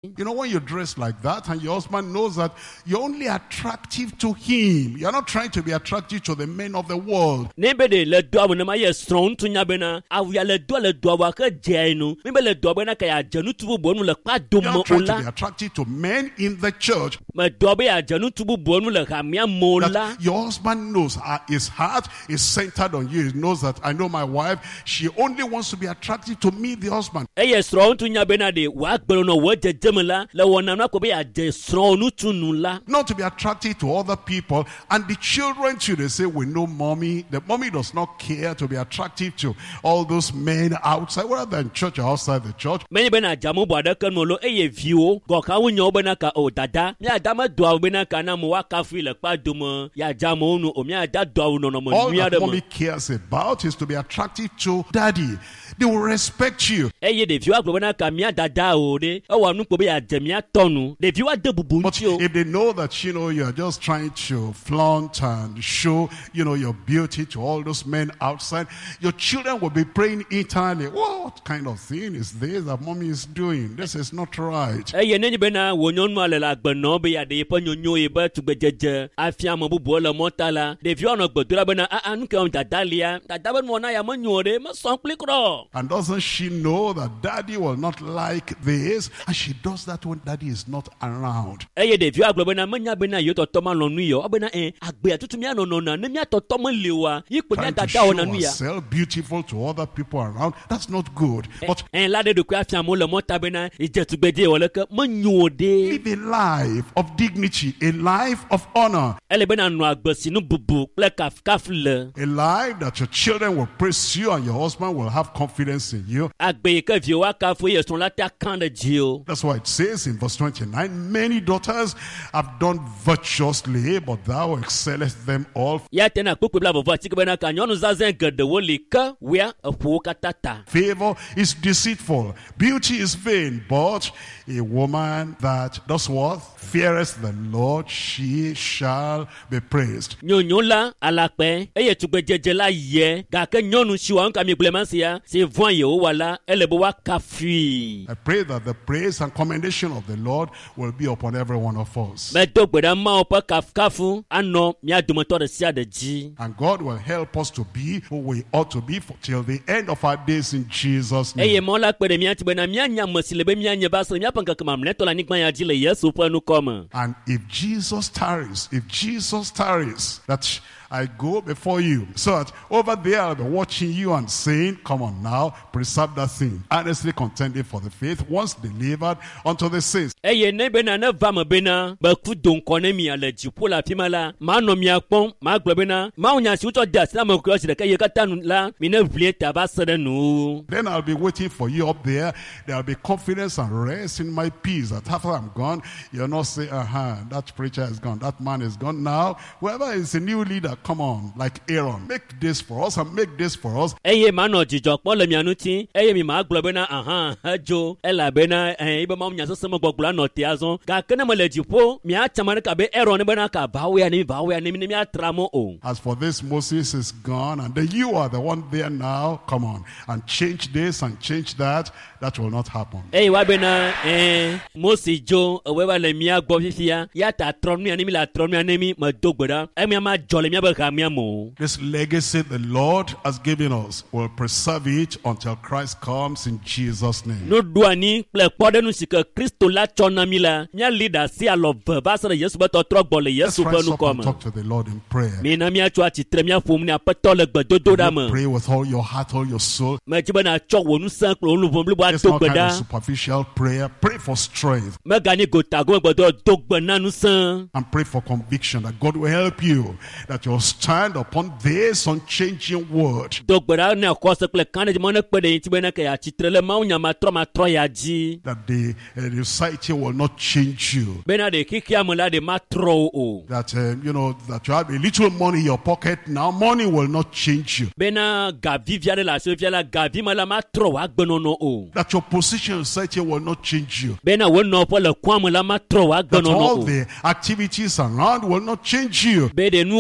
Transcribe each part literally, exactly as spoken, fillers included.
You know, when you dress like that and your husband knows that you're only attractive to him, you're not trying to be attractive to the men of the world. Nebede le do awon ma ye strong to nyabena awya le do le do wa ka jeinu mebe le do bena ka ya janu tubu bonu le pa do You're mo not trying to ola be attractive to men in the church. me do be ya janu tubu bonu le ka mia mola That your husband knows uh, his heart is centered on you. He knows that I know my wife, she only wants to be attractive to me, the husband. e ye strong to nyabena de wa gbero no wo jejemla le wona na ko be ya je strong nu tunu la Not to be attractive to other people. And the children too, they say, we know mommy. The mommy does not care to be attractive to all those men outside, whether in church or outside the church. me be na jamu bo de kan no lo e ye viwo go ka wo nyo be na ka o dada mi adama do be na ka na mo wa ka fi le pa do mo ya jamu nu o mi ada do no no mo All mi that ada mo mommy cares about is to be attractive to daddy. They will respect you. e ye de viwa gbo na ka mi adada o de e wa nu ko be ya je mi atonu de viwa de bubu But nti o if they know that, you know, you're just trying to flaunt and show, you know, your beauty to all those men outside, your children will be praying internally, what kind of thing is this that mommy is doing? This is not right. e ye ne be na wo nyon ma le la gbe no be ya de po nyonyo e ba tu be jeje afia mo bubu le motala de viwa no gbo do la be na a anu ke on dada lia dada be mo na ya mo nyore mo son klikro. And doesn't she know that daddy will not like this? And she does that when daddy is not around. Eye de viwa glo na manya be na yo to ma lo nu yo obe na eh agbe atutu mi anono na ne mi atoto mo lewa yipo nya Trying to dada show ona nu ya herself beautiful to other people around, that's not good. But en la de de kwa afia mo le mo tabe na ijetugbeje wole ke mo nyode live a life of dignity, a life of honor, ele be na nu agbesi nu bubu ple kaf kaf le a life that your children will praise you and your husband will have confidence in you. agbe ke vi wa ka fo ye son la ta kan de jio. That's why it says in verse twenty-nine, many daughters have done virtuously, but thou excellest them all. Ya tena kukwe bla bovo atike be na ka nyonu zazen gede wo le ka wia apu katata. Favor is deceitful, beauty is vain, but a woman that does what? Feareth the Lord, she shall be praised. Nyonyo la alape eye tugbejeje la ye ga ke nyonu shiwa nka mi glemansia se voan ye o wala ele bo wa kafi. I pray that the praise and commendation of the Lord will be upon every one of us. Me do gbeda ma opa kaf kafu ano mi adumoto de sia de ji. And God will help us to be who we ought to be for till the end of our days in Jesus' Eye name. mo la pere mi ati be na mi anya masile be mi anya basre mi apanka kama mneto la nikman ya jile Yesu po nu koma. And if Jesus tarries, if Jesus tarries, that I go before you, so that over there I'll be watching you and saying, come on now, preserve that thing. Earnestly contending for the faith once delivered unto the saints. Eye ne be na ne va me be na ba ku don kone mi ale ji po la pimala ma no mi akpon ma gbe be na ma onya si uto das na ma ku si de ka ye ka tanu la mi ne vlie ta ba sere nu. Then I'll be waiting for you up there. There'll be confidence and rest in my peace that after I'm gone, you'll not say, uh-huh, that preacher is gone, that man is gone. Now, whoever is a new leader, come on, like Aaron, make this for us and make this for us. Eye ma no jijo po le mi anu ti eye mi ma gbe be na aha jo ela be na eh ibe ma onya so mo gbogbo na ti azon ga kene mo le ji po mi a chama ka be ero ne be na ka ba we ani ba we ani mi mi atramo o. As for this, Moses is gone, and then you are the one there now. Come on, and change this and change that. That will not happen. Eye wa be na eh Moses jo we wa le mi agbo fifia ya ta tron mi ani mi la tron mi ani mi ma dogbeda e mi ma jo le mi ba ka mi mo. This legacy the Lord has given us will preserve it until Christ comes in Jesus' name. No duani ple pode nu sika Kristo la chona mi la mi leader si alo ba sere Yesu ba to trogbo le Let's Yesu pa rise nu up and koma. talk to the Lord in prayer. Mi na mi a chwa titre mi afom ni apeto le gbedodo da mo. Pray with all your heart, all your soul. Me jiba na cho wonu san klo lu bom lu ba It's not kind of dogbeda. superficial prayer. Pray for strength Me gani go tago gbedo dogbe nanu san. and pray for conviction that God will help you, that you'll stand upon this unchanging word. Dogbeda na ko se ple kan de mo na pe de ti be na ka ya titre le ma unya ma tro ma tro ya ji. That the, uh, the society will not change you. Be na de kikia mo la de ma tro o. That, um, you know, that you have a little money in your pocket now, money will not change you. Be na gavi via de la so via la gavi ma la ma tro wa gbenono o. That your position in society will not change you. Be na wo no po le kwa mo la ma tro wa That gbenono all o. the activities around will not change you. Be de nu ona so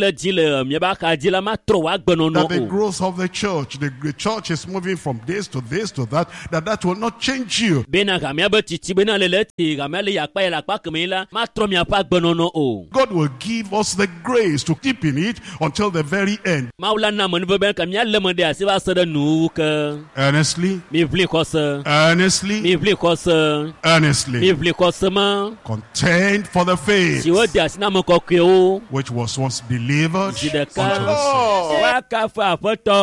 le dzi le miaba ka dzi la ma trɔ wa gbɔnɔnɔ That the o. growth of the church, the, the church is moving from this to this to that, that that will not change you. Bena ka miaba titi bena le le ti ka mia le yakpa ye la akpa keme la ma trɔ miapa gbɔnɔnɔ o. God will give us the grace to keep in it until the very end. Mawu la na mɔnu bɛ ka mia le me de asi va se ɖe nu ke. Earnestly, Mi vli kɔse. earnestly, Mi vli kɔse. Mi earnestly, vli kɔse ma. contend for the faith Si wo de asi na me kɔkɔewo. which was once delivered Zi unto ɖeka. the saints. Wa ka fa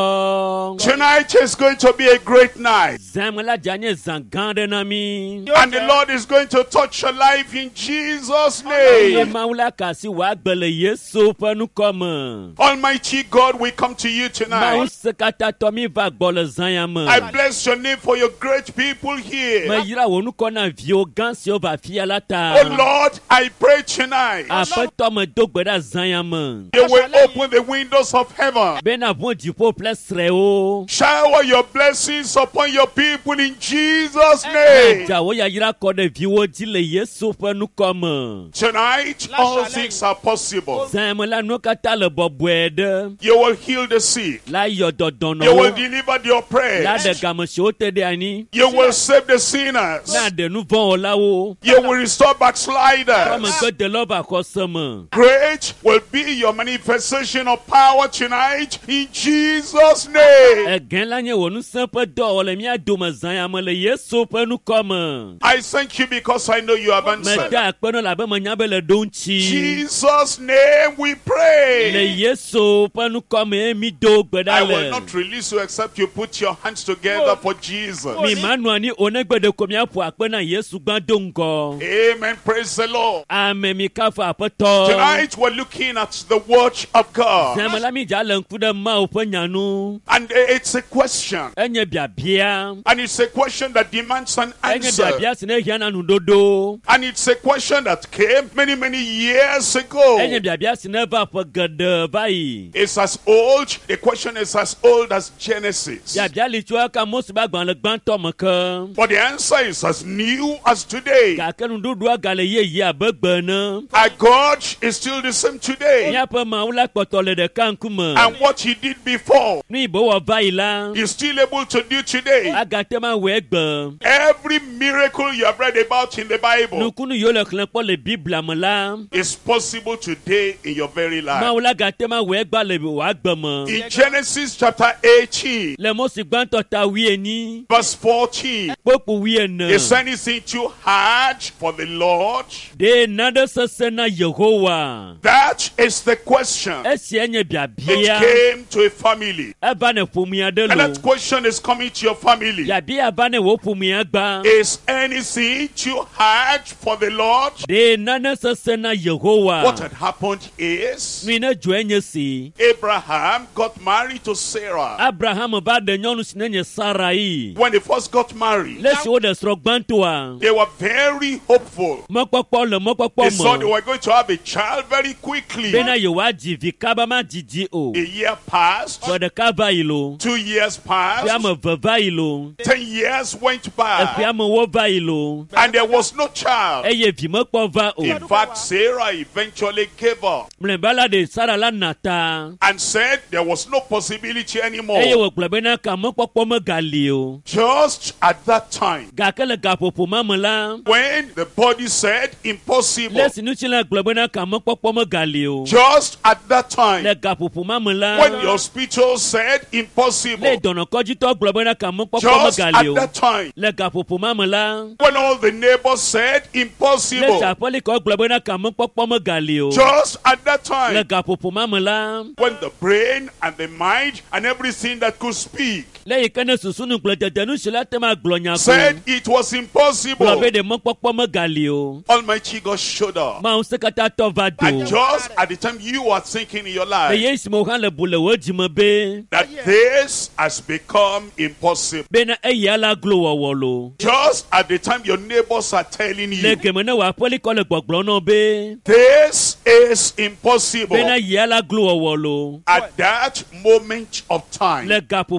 aƒetɔ. Tonight is going to be a great night. Zã me la dza nye zã gã ɖe na mi. And the Lord is going to touch your life in Jesus' Eye name. Mawu la ka si wòa gbe le Yesu ƒe nukɔme. Almighty God, we come to you Mawu tonight. sekatatɔ mi va gbɔ le zã ya me. I bless your name for your great people here. Meyra wò nukɔ na viwo gã siwo va fia la ta. Oh Lord, I pray tonight Aƒetɔ me do gbe ɖa zã ya me. you will open the windows of heaven. Bena ʋu dziƒo kple srɛ̃wo. Shower your blessings upon your people in Jesus' name. Dza wo yayra kɔ ɖe viwo dzi le Yesu ƒe nukɔme. Tonight, all things are possible. Zã ya me la nuwo katã le bɔbɔe ɖe. You will heal the sick. La yɔ You will dɔdɔnɔwo. deliver the La oppressed. ɖe game siwo te ɖe anyi. You will save the sinners. La ɖe nu vɔ̃ wɔlawo. You will restore Ame backsliders. gbe de le woƒe axɔse me. Great will be your manifestation of power tonight in Jesus' name. Egẽ la nye wò ŋusẽ ƒe dɔwɔwɔ le mía dome zã ya me le Yesu ƒe nukɔme. I thank you because I know you have answered. Meda akpe nɔ labe menya be le ɖo ŋuti. Jesus' name we Le pray. Yesu ƒe nukɔme ye mi do gbe I ɖa will le. not release you except you put your hands together for Jesus. Mi ma nɔ anyi o ne gbe ɖeko míaƒo akpe na Yesu gbã do ŋgɔ. Amen. Praise the Lord. Ame mi kafa aƒetɔ. Tonight we're looking at the word of God. Zã me la mi dza le ŋku ɖe Mawu ƒe nyanu. And it's a question. Enye biabia. And it's a question that demands an Enye answer. biabia si ne hiã na nuɖoɖo. And it's a question that came many, many years ago. Enye biabia si ne va ƒe geɖe va yi. It's as old, the question is as old as Genesis. Biabia li tso eka Mose ƒe agbalẽ gbãtɔ me ke. But the answer is as new as today. Gake nuɖuɖua gale yeye abe gbe ene. Our God is still the same today. Míaƒe Mawu la kpɔtɔ le ɖeka ŋkume. And what he did before, Nu yi be wɔ va yi la. he's still able to do today. Agate ma wɔe gbe. Every miracle you have read about in the Bible Nukunu yiwo le xlẽ kpɔ le Biblia me la. is possible today in your very life. Mawu la gate ma wɔe gba le wòa gbe me. In Genesis chapter eighteen, Le Mose gbãtɔ ta wuienyi. verse fourteen, Kpokpo wuiene. is anything too hard for the Lord? De naɖe sesẽ na Yehowa. That is the question. Esia nye It biabia. came to a family. Eva ne ƒomea ɖe And lo. that question is coming to your family. Biabia va ne wò ƒomea gba. Is anything too hard for the Lord? De nane sesẽ na Yehowa. What had happened is Nu yi ne dzɔe nye si. Abraham got married to Sarah. Abraham va ɖe nyɔnu si ne nye Sarai. When they first got married, Le si woɖe srɔ̃ gbãtɔa. they were very hopeful. Mɔkpɔkpɔ le They mɔkpɔkpɔ saw they me. were going to have a child very quickly. Bena yewoadzi vi kaba ma didi o. A year passed, Ƒe ɖeka va yi lo. two years Ƒe passed, ame eve va yi lo. ten years went Eƒe by, ame wo va yi lo. and there was no child. Eye vi mekpɔ va o. In fact, Sarah eventually gave up Mlɔeba la ɖe Sara la na ta. and said there was no possibility Eye anymore. wògblɔ bena ka mekpɔkpɔ megali o. Just at that time, Gake le gaƒoƒo ma me la. when the body said impossible, Le si nutsila gblɔ bena ka mekpɔkpɔ megali o. just at that time, Le gaƒoƒo ma me la. when the hospital said Le impossible, dɔnɔkɔdzitɔ gblɔ bena ka mekpɔkpɔ just megali at o. that time, Le gaƒoƒo ma me la. when all the neighbors said Le impossible, saƒelikɔ gblɔ bena ka mekpɔkpɔ megali o. just at that Le time, gaƒoƒo ma me la. when the brain and the mind and everything that could speak Le yi ke ne susu nu gblɔ dede nu si la te ma gblɔ nya said ko. it was Gblɔ impossible, be de mekpɔkpɔ megali o. Almighty God showed up. Mawu se katã tɔ va And do. just at the time you are thinking in your Le life ye si me wòhã le bu le wò dzime be. that this has become impossible, Bena eya la glo wɔwɔ lo. just at the time your neighbors are telling Le you geme ne wò aƒelikɔ le gbɔgblɔ nɔ be. this is impossible, Bena ya la glo wɔwɔ lo. at that moment of time, Le gaƒoƒo ma kple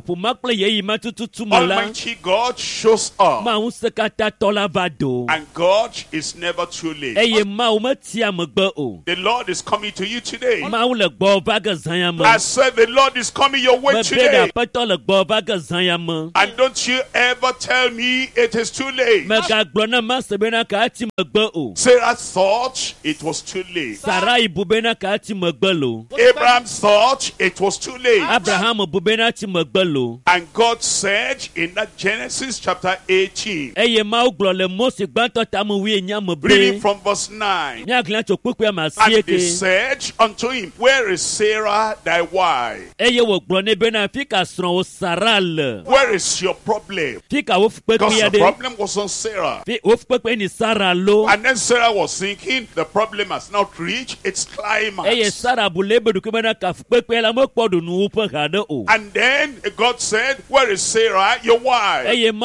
Almighty God shows up. And And God is never too late. The Lord is coming to you today. I said the Lord is coming your way today. And don't you ever tell me it is too late. Sarah thought it was too late. Abraham thought it was too late. And God said in that Genesis chapter eighteen, reading from verse nine, and they said unto him, where is Sarah thy wife? Where is your problem? Because the problem was on Sarah. And then Sarah was thinking the problem has not reached its climax. And then God said, where is Sarah, your wife?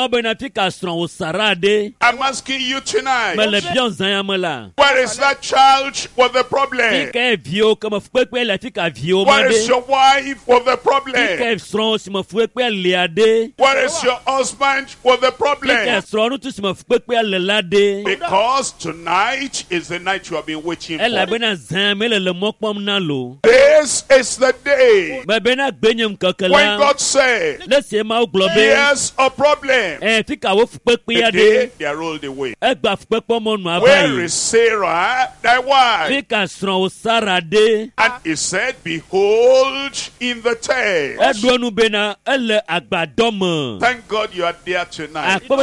I'm asking you tonight, where is that child with the problem? Where is your wife with the problem? Where is your husband with the problem? Because tonight is the night you have been waiting for. This is the day when God said, here's a problem. The day they are rolled away. Where is Sarah, thy wife? And he said, behold, in the tent. Thank God you are there tonight. And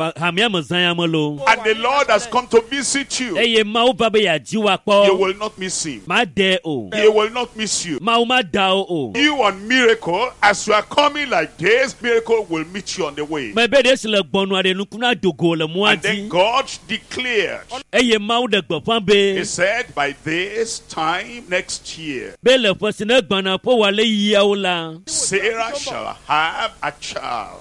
the Lord has come to visit you. You will not miss him. He will not miss you. You on miracle, as you are coming like this, miracle will meet you on the way. And then God declared, he said, by this time next year, Sarah shall have a child.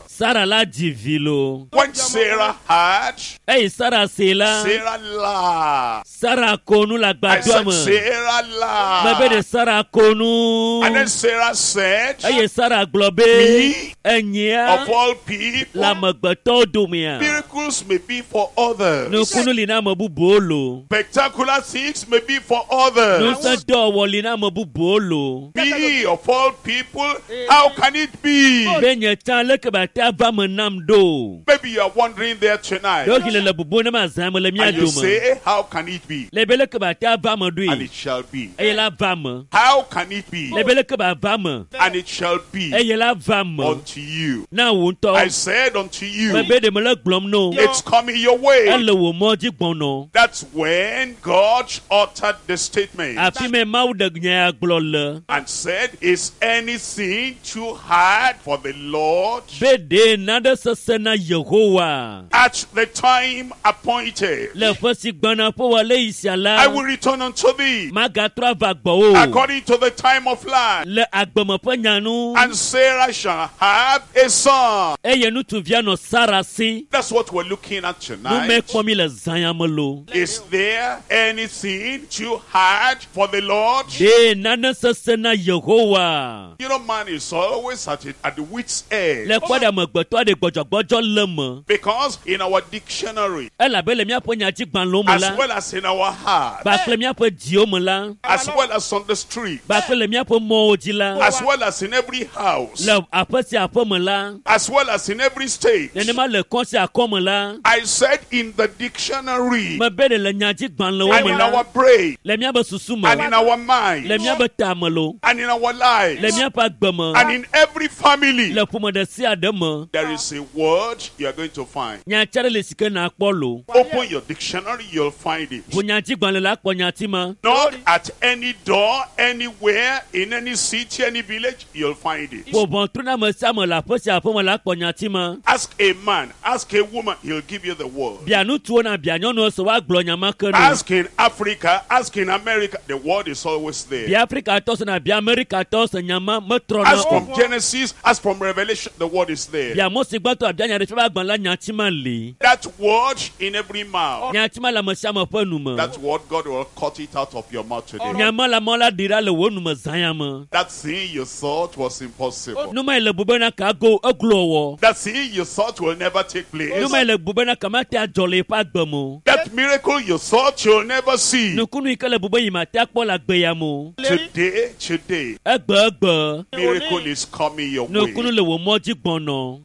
When Sarah had, Sarah Sarah laughed. Sarah konu la I said, gbadoma. Sarah laughed. Mebe de Sarah konu. And then Sarah said, Eye Sarah globe. me, Enya. of all people, La magbato dumia. miracles may be for others. No kunu lina mabu bolo. Spectacular things may be for No others. sa do walina mabu bolo. Me, of all people, how can it be? Benye tan leke ba ta ba manam do. Maybe you are wondering there tonight. Do kile le bubu na ma zama le mia And you duma. say, how can it be? Lebe leke ba ta ba ma And dui. it shall be. Eye la va ma. How can it be? Lebe leke ba va ma. And it shall be Eye la va ma. unto you. Na wonto. I said unto you, Mebe de me le glom no. it's coming your way. Ele wo mo ji gbon no. That's when God uttered the statement Afi me ma de nya glo le. and said, is anything too hard for the Lord? Be de nada sese na Yehowa. At the time appointed, Le fosi gbana po wa le isiala. I will return unto thee Ma ga tra va gbo o. according to the time of life. Le agbemo po nyanu. And Sarah shall have a son. Eye nu tu via no Sarah si. That's what we're looking at Nu me tonight. kwa mi le zanyamolo. Is there anything too hard for the Lord? De nada sese na Yehowa. You know, man is always at it at the wit's end. Le kwa da mo gbeto de gbojogbojo le mo. Because in our dictionary, E la be le mia po nya ji gban lo mo as la. well as in our heart, Ba kle mia po di o mo la. as well as on the street, Ba kle mia po mo o ji la. as well as in every house, Le apesi apo mo la. as well as in every state. Nene ma le konsi akomo la. I said in the dictionary, Me be de le nya ji gban lo and mo in la. our brain, Le mia be susu mo. and in our mind, Le mia be tamolo. and in our Le lives, mia pa gbemo. and in every family, Le pumo de si ademo. there is a word you are going to find. Nya chere le sike na akpolo. Open your dictionary, you'll find it. Po nya ji gban le la akpo nya ti ma. Not at any door, anywhere, in any city, any village, you'll find it. Po bon truna mo sa mo la posi apo mo la akpo nya ti ma. Ask a man, ask a woman, he'll give you the word. Bia nu tuo na bia nyono so wa glo nya ma kanu. Ask in Africa, ask in America, the word is always there. Bia Africa to so na bia America to so nya ma metro na Ask o. from Genesis, ask from Revelation, the word is there. hear. Bia mo si gbato abia nya de fe ba gban la nya tima le. That word in every mouth. Nya tima la mo sia mo pa nu mo. That word, God will cut it out of your mouth today. Nya ma la mo la dira le wo nu mo zanya mo. That thing you thought was impossible. Nu ma le bube na ka go oglo wo. That thing you thought will never take place. Nu ma le bube na ka ma te ajole pa gbe mo. That miracle you thought you'll never see. Nu kunu ikele bube yi ma te akpo la gbe ya mo. Today, today, Egbe egbe. miracle is coming your Nu kunu way. le wo mo ji gbono.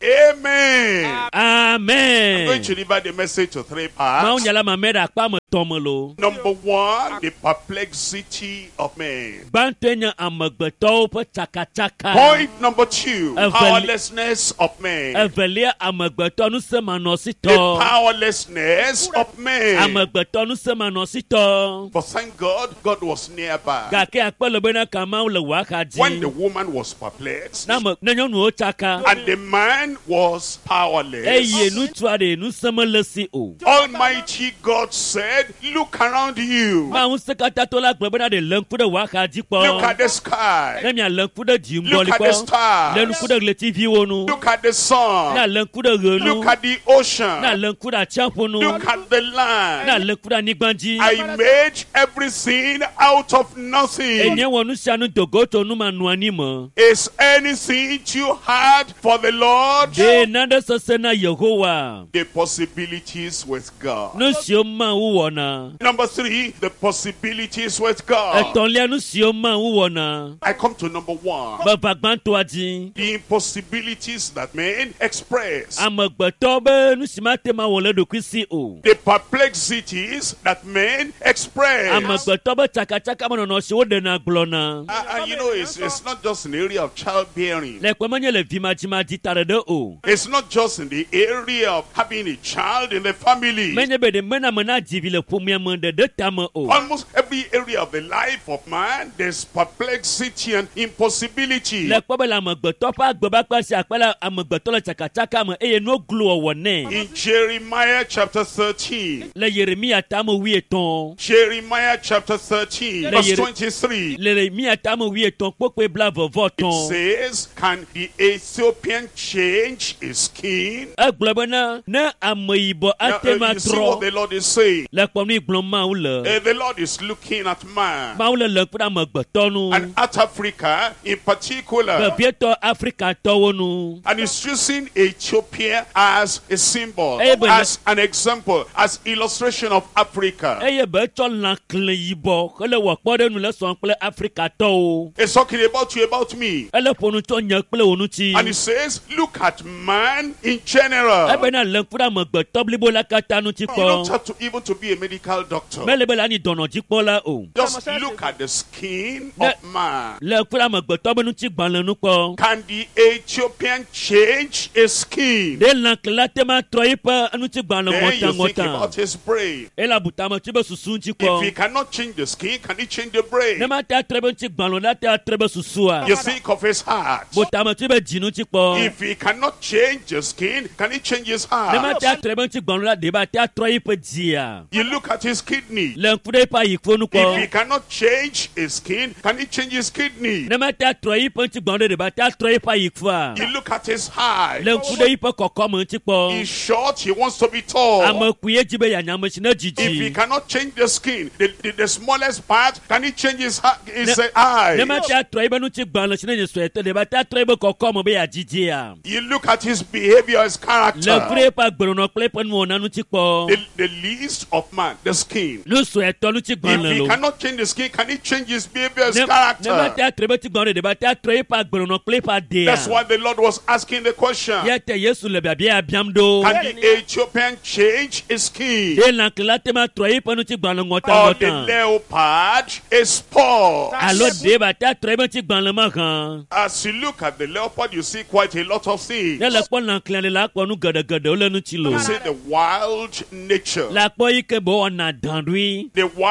Amen. I'm Amen. going to deliver the message to three Ma parts. unya la ma me da pa mo tomo lo. Number one, the perplexity of men. Bantenya amagbeto pe chaka chaka. Point number two, Eveli- powerlessness of men. Evelia amagbeto nu se ma no The sito. powerlessness of men. Amagbeto nu se ma no sito. But thank God, God was nearby. Ga ke akpelo be na kama le wa ka When the ji. woman was perplexed Na mo na nyonu o chaka. and the man was powerless, Eye nu tuade nu se ma lesi o. Almighty God said, look around you. Ma un se kata to la gbe be na de lenku de wa ka ji po. Look at the sky. Na mi lenku de ji Look mboli at po. the stars. Lenku de le T V wonu. Look at the Na sun. lenku de renu. Look at the Na ocean. lenku da champonu. Look at the Na land. lenku da nigbanji. I made everything out of nothing. Enye wonu shanu dogoto nu ma nuani mo. Is anything too hard for the Lord? De nanda sose na Yehowa. The possibilities with God. Nu sio ma uwo na. Number three, the possibilities with God. Etonlia nu sio ma uwo na. I come to number one. Baba gbanto aji. The impossibilities that men express. Amagbeto be nu si ma te ma wole do kwisi o. The perplexities that men express. Amagbeto be chaka chaka mo no si wo de na glo na. Uh, and you know, it's, it's not just in the area of childbearing. Le kwa manye le vima jima di tare de o. It's not just in the area of having a child in the family. Menye be de mena mena jivi le pomia mo de de tamo o. Almost every area of the life of man, there's perplexity and impossibility. Le kwa be la amagbeto pa gbe ba pa si apela amagbeto le chaka chaka mo eye no glo owo ne. In Jeremiah chapter thirteen, Le Yeremia tamo wi eton. Jeremiah chapter thirteen, Le verse Yere- twenty-three, Le Yeremia tamo wi eton pope bla vovo it ton. says, can the Ethiopian change his skin? Egble be na na amoyibo Now, uh, atema you see what tro. the Lord is saying. Le kwa mi glon ma ou le. Uh, the Lord is looking at man. Ma ou le le kwa amagbeto nu. And at Africa in Be particular. bieto Africa to wonu. And he's using Ethiopia as a symbol, Eh, but- as an example, as illustration of Africa. Eye be cho lan kle yibo. Ele wo kpode nu le son kple Africa to o. It's talking about you, about me. Ele ponu to nye kple onu ti. And he says, look at man in general. Ebe na le kwa amagbeto blibo la kata nu ti You don't po. have to even to be a medical doctor. Mele be la ni dono ji po la o. Just look at the skin Ne- of man. Le kwa amagbeto be nu ti gban le nu po. Can the Ethiopian change his skin? De lan kla tema tro ipa nu ti gban le Then you ngotan think about ngotan. his brain. Ela butama ti be susu ti po. If he cannot change the skin, can he change the brain? Ne ma ta trebe ti gban lo la ta trebe susu a. You think of his heart. Butama ti be jinu ti po. If he cannot change the skin, can he change his Ne ma heart? ta trebe ti gban lo la de ba ta tro ipa dia. You look at his kidney. Le kude pa yikfo nu po. If he cannot change his skin, can he change his kidney? Ne ma ta tro ipa ti gban lo de ba ta tro ipa yikfo a. You look at his height. Le kude ipa kokko mo ti po. He's short, he wants to be tall. Amakuye ji be ya nyamo si na If he jiji. cannot change the skin, the, the, the smallest part, can he change his, ha- his Ne- uh, eye? Ne ma ta tro ipa nu ti gban lo si na je so eto de ba ta tro ipa kokko mo be ya jiji a. You look at his behavior, his Le character. kude pa gbero no kle pe nu ona nu ti po. The, the least of man, the skin. Nu so eto nu ti If gban le he lo. cannot change the skin, can he change his behavior, his Ne ne ma character? ta tro ipa ti gban lo de ba ta tro ipa gbero no kle pa de a. That's why the Lord was asking the question. Yete Yesu le bia bia biam do. Can the Ethiopian change his skin? De lan kla tema tro ipa nu ti gban lo ngotan Or the ngotan. leopard is spoiled? Alo de ba ta tro ipa ti gban lo ma kan. As you look at the leopard, you see quite a lot of things. Ne le kpɔ lan kla le la kpɔ nu gɛdɛ gɛdɛ o le nu ti lo. You see the wild nature. La kpɔ yi ke bo ɔna danɖui. The wild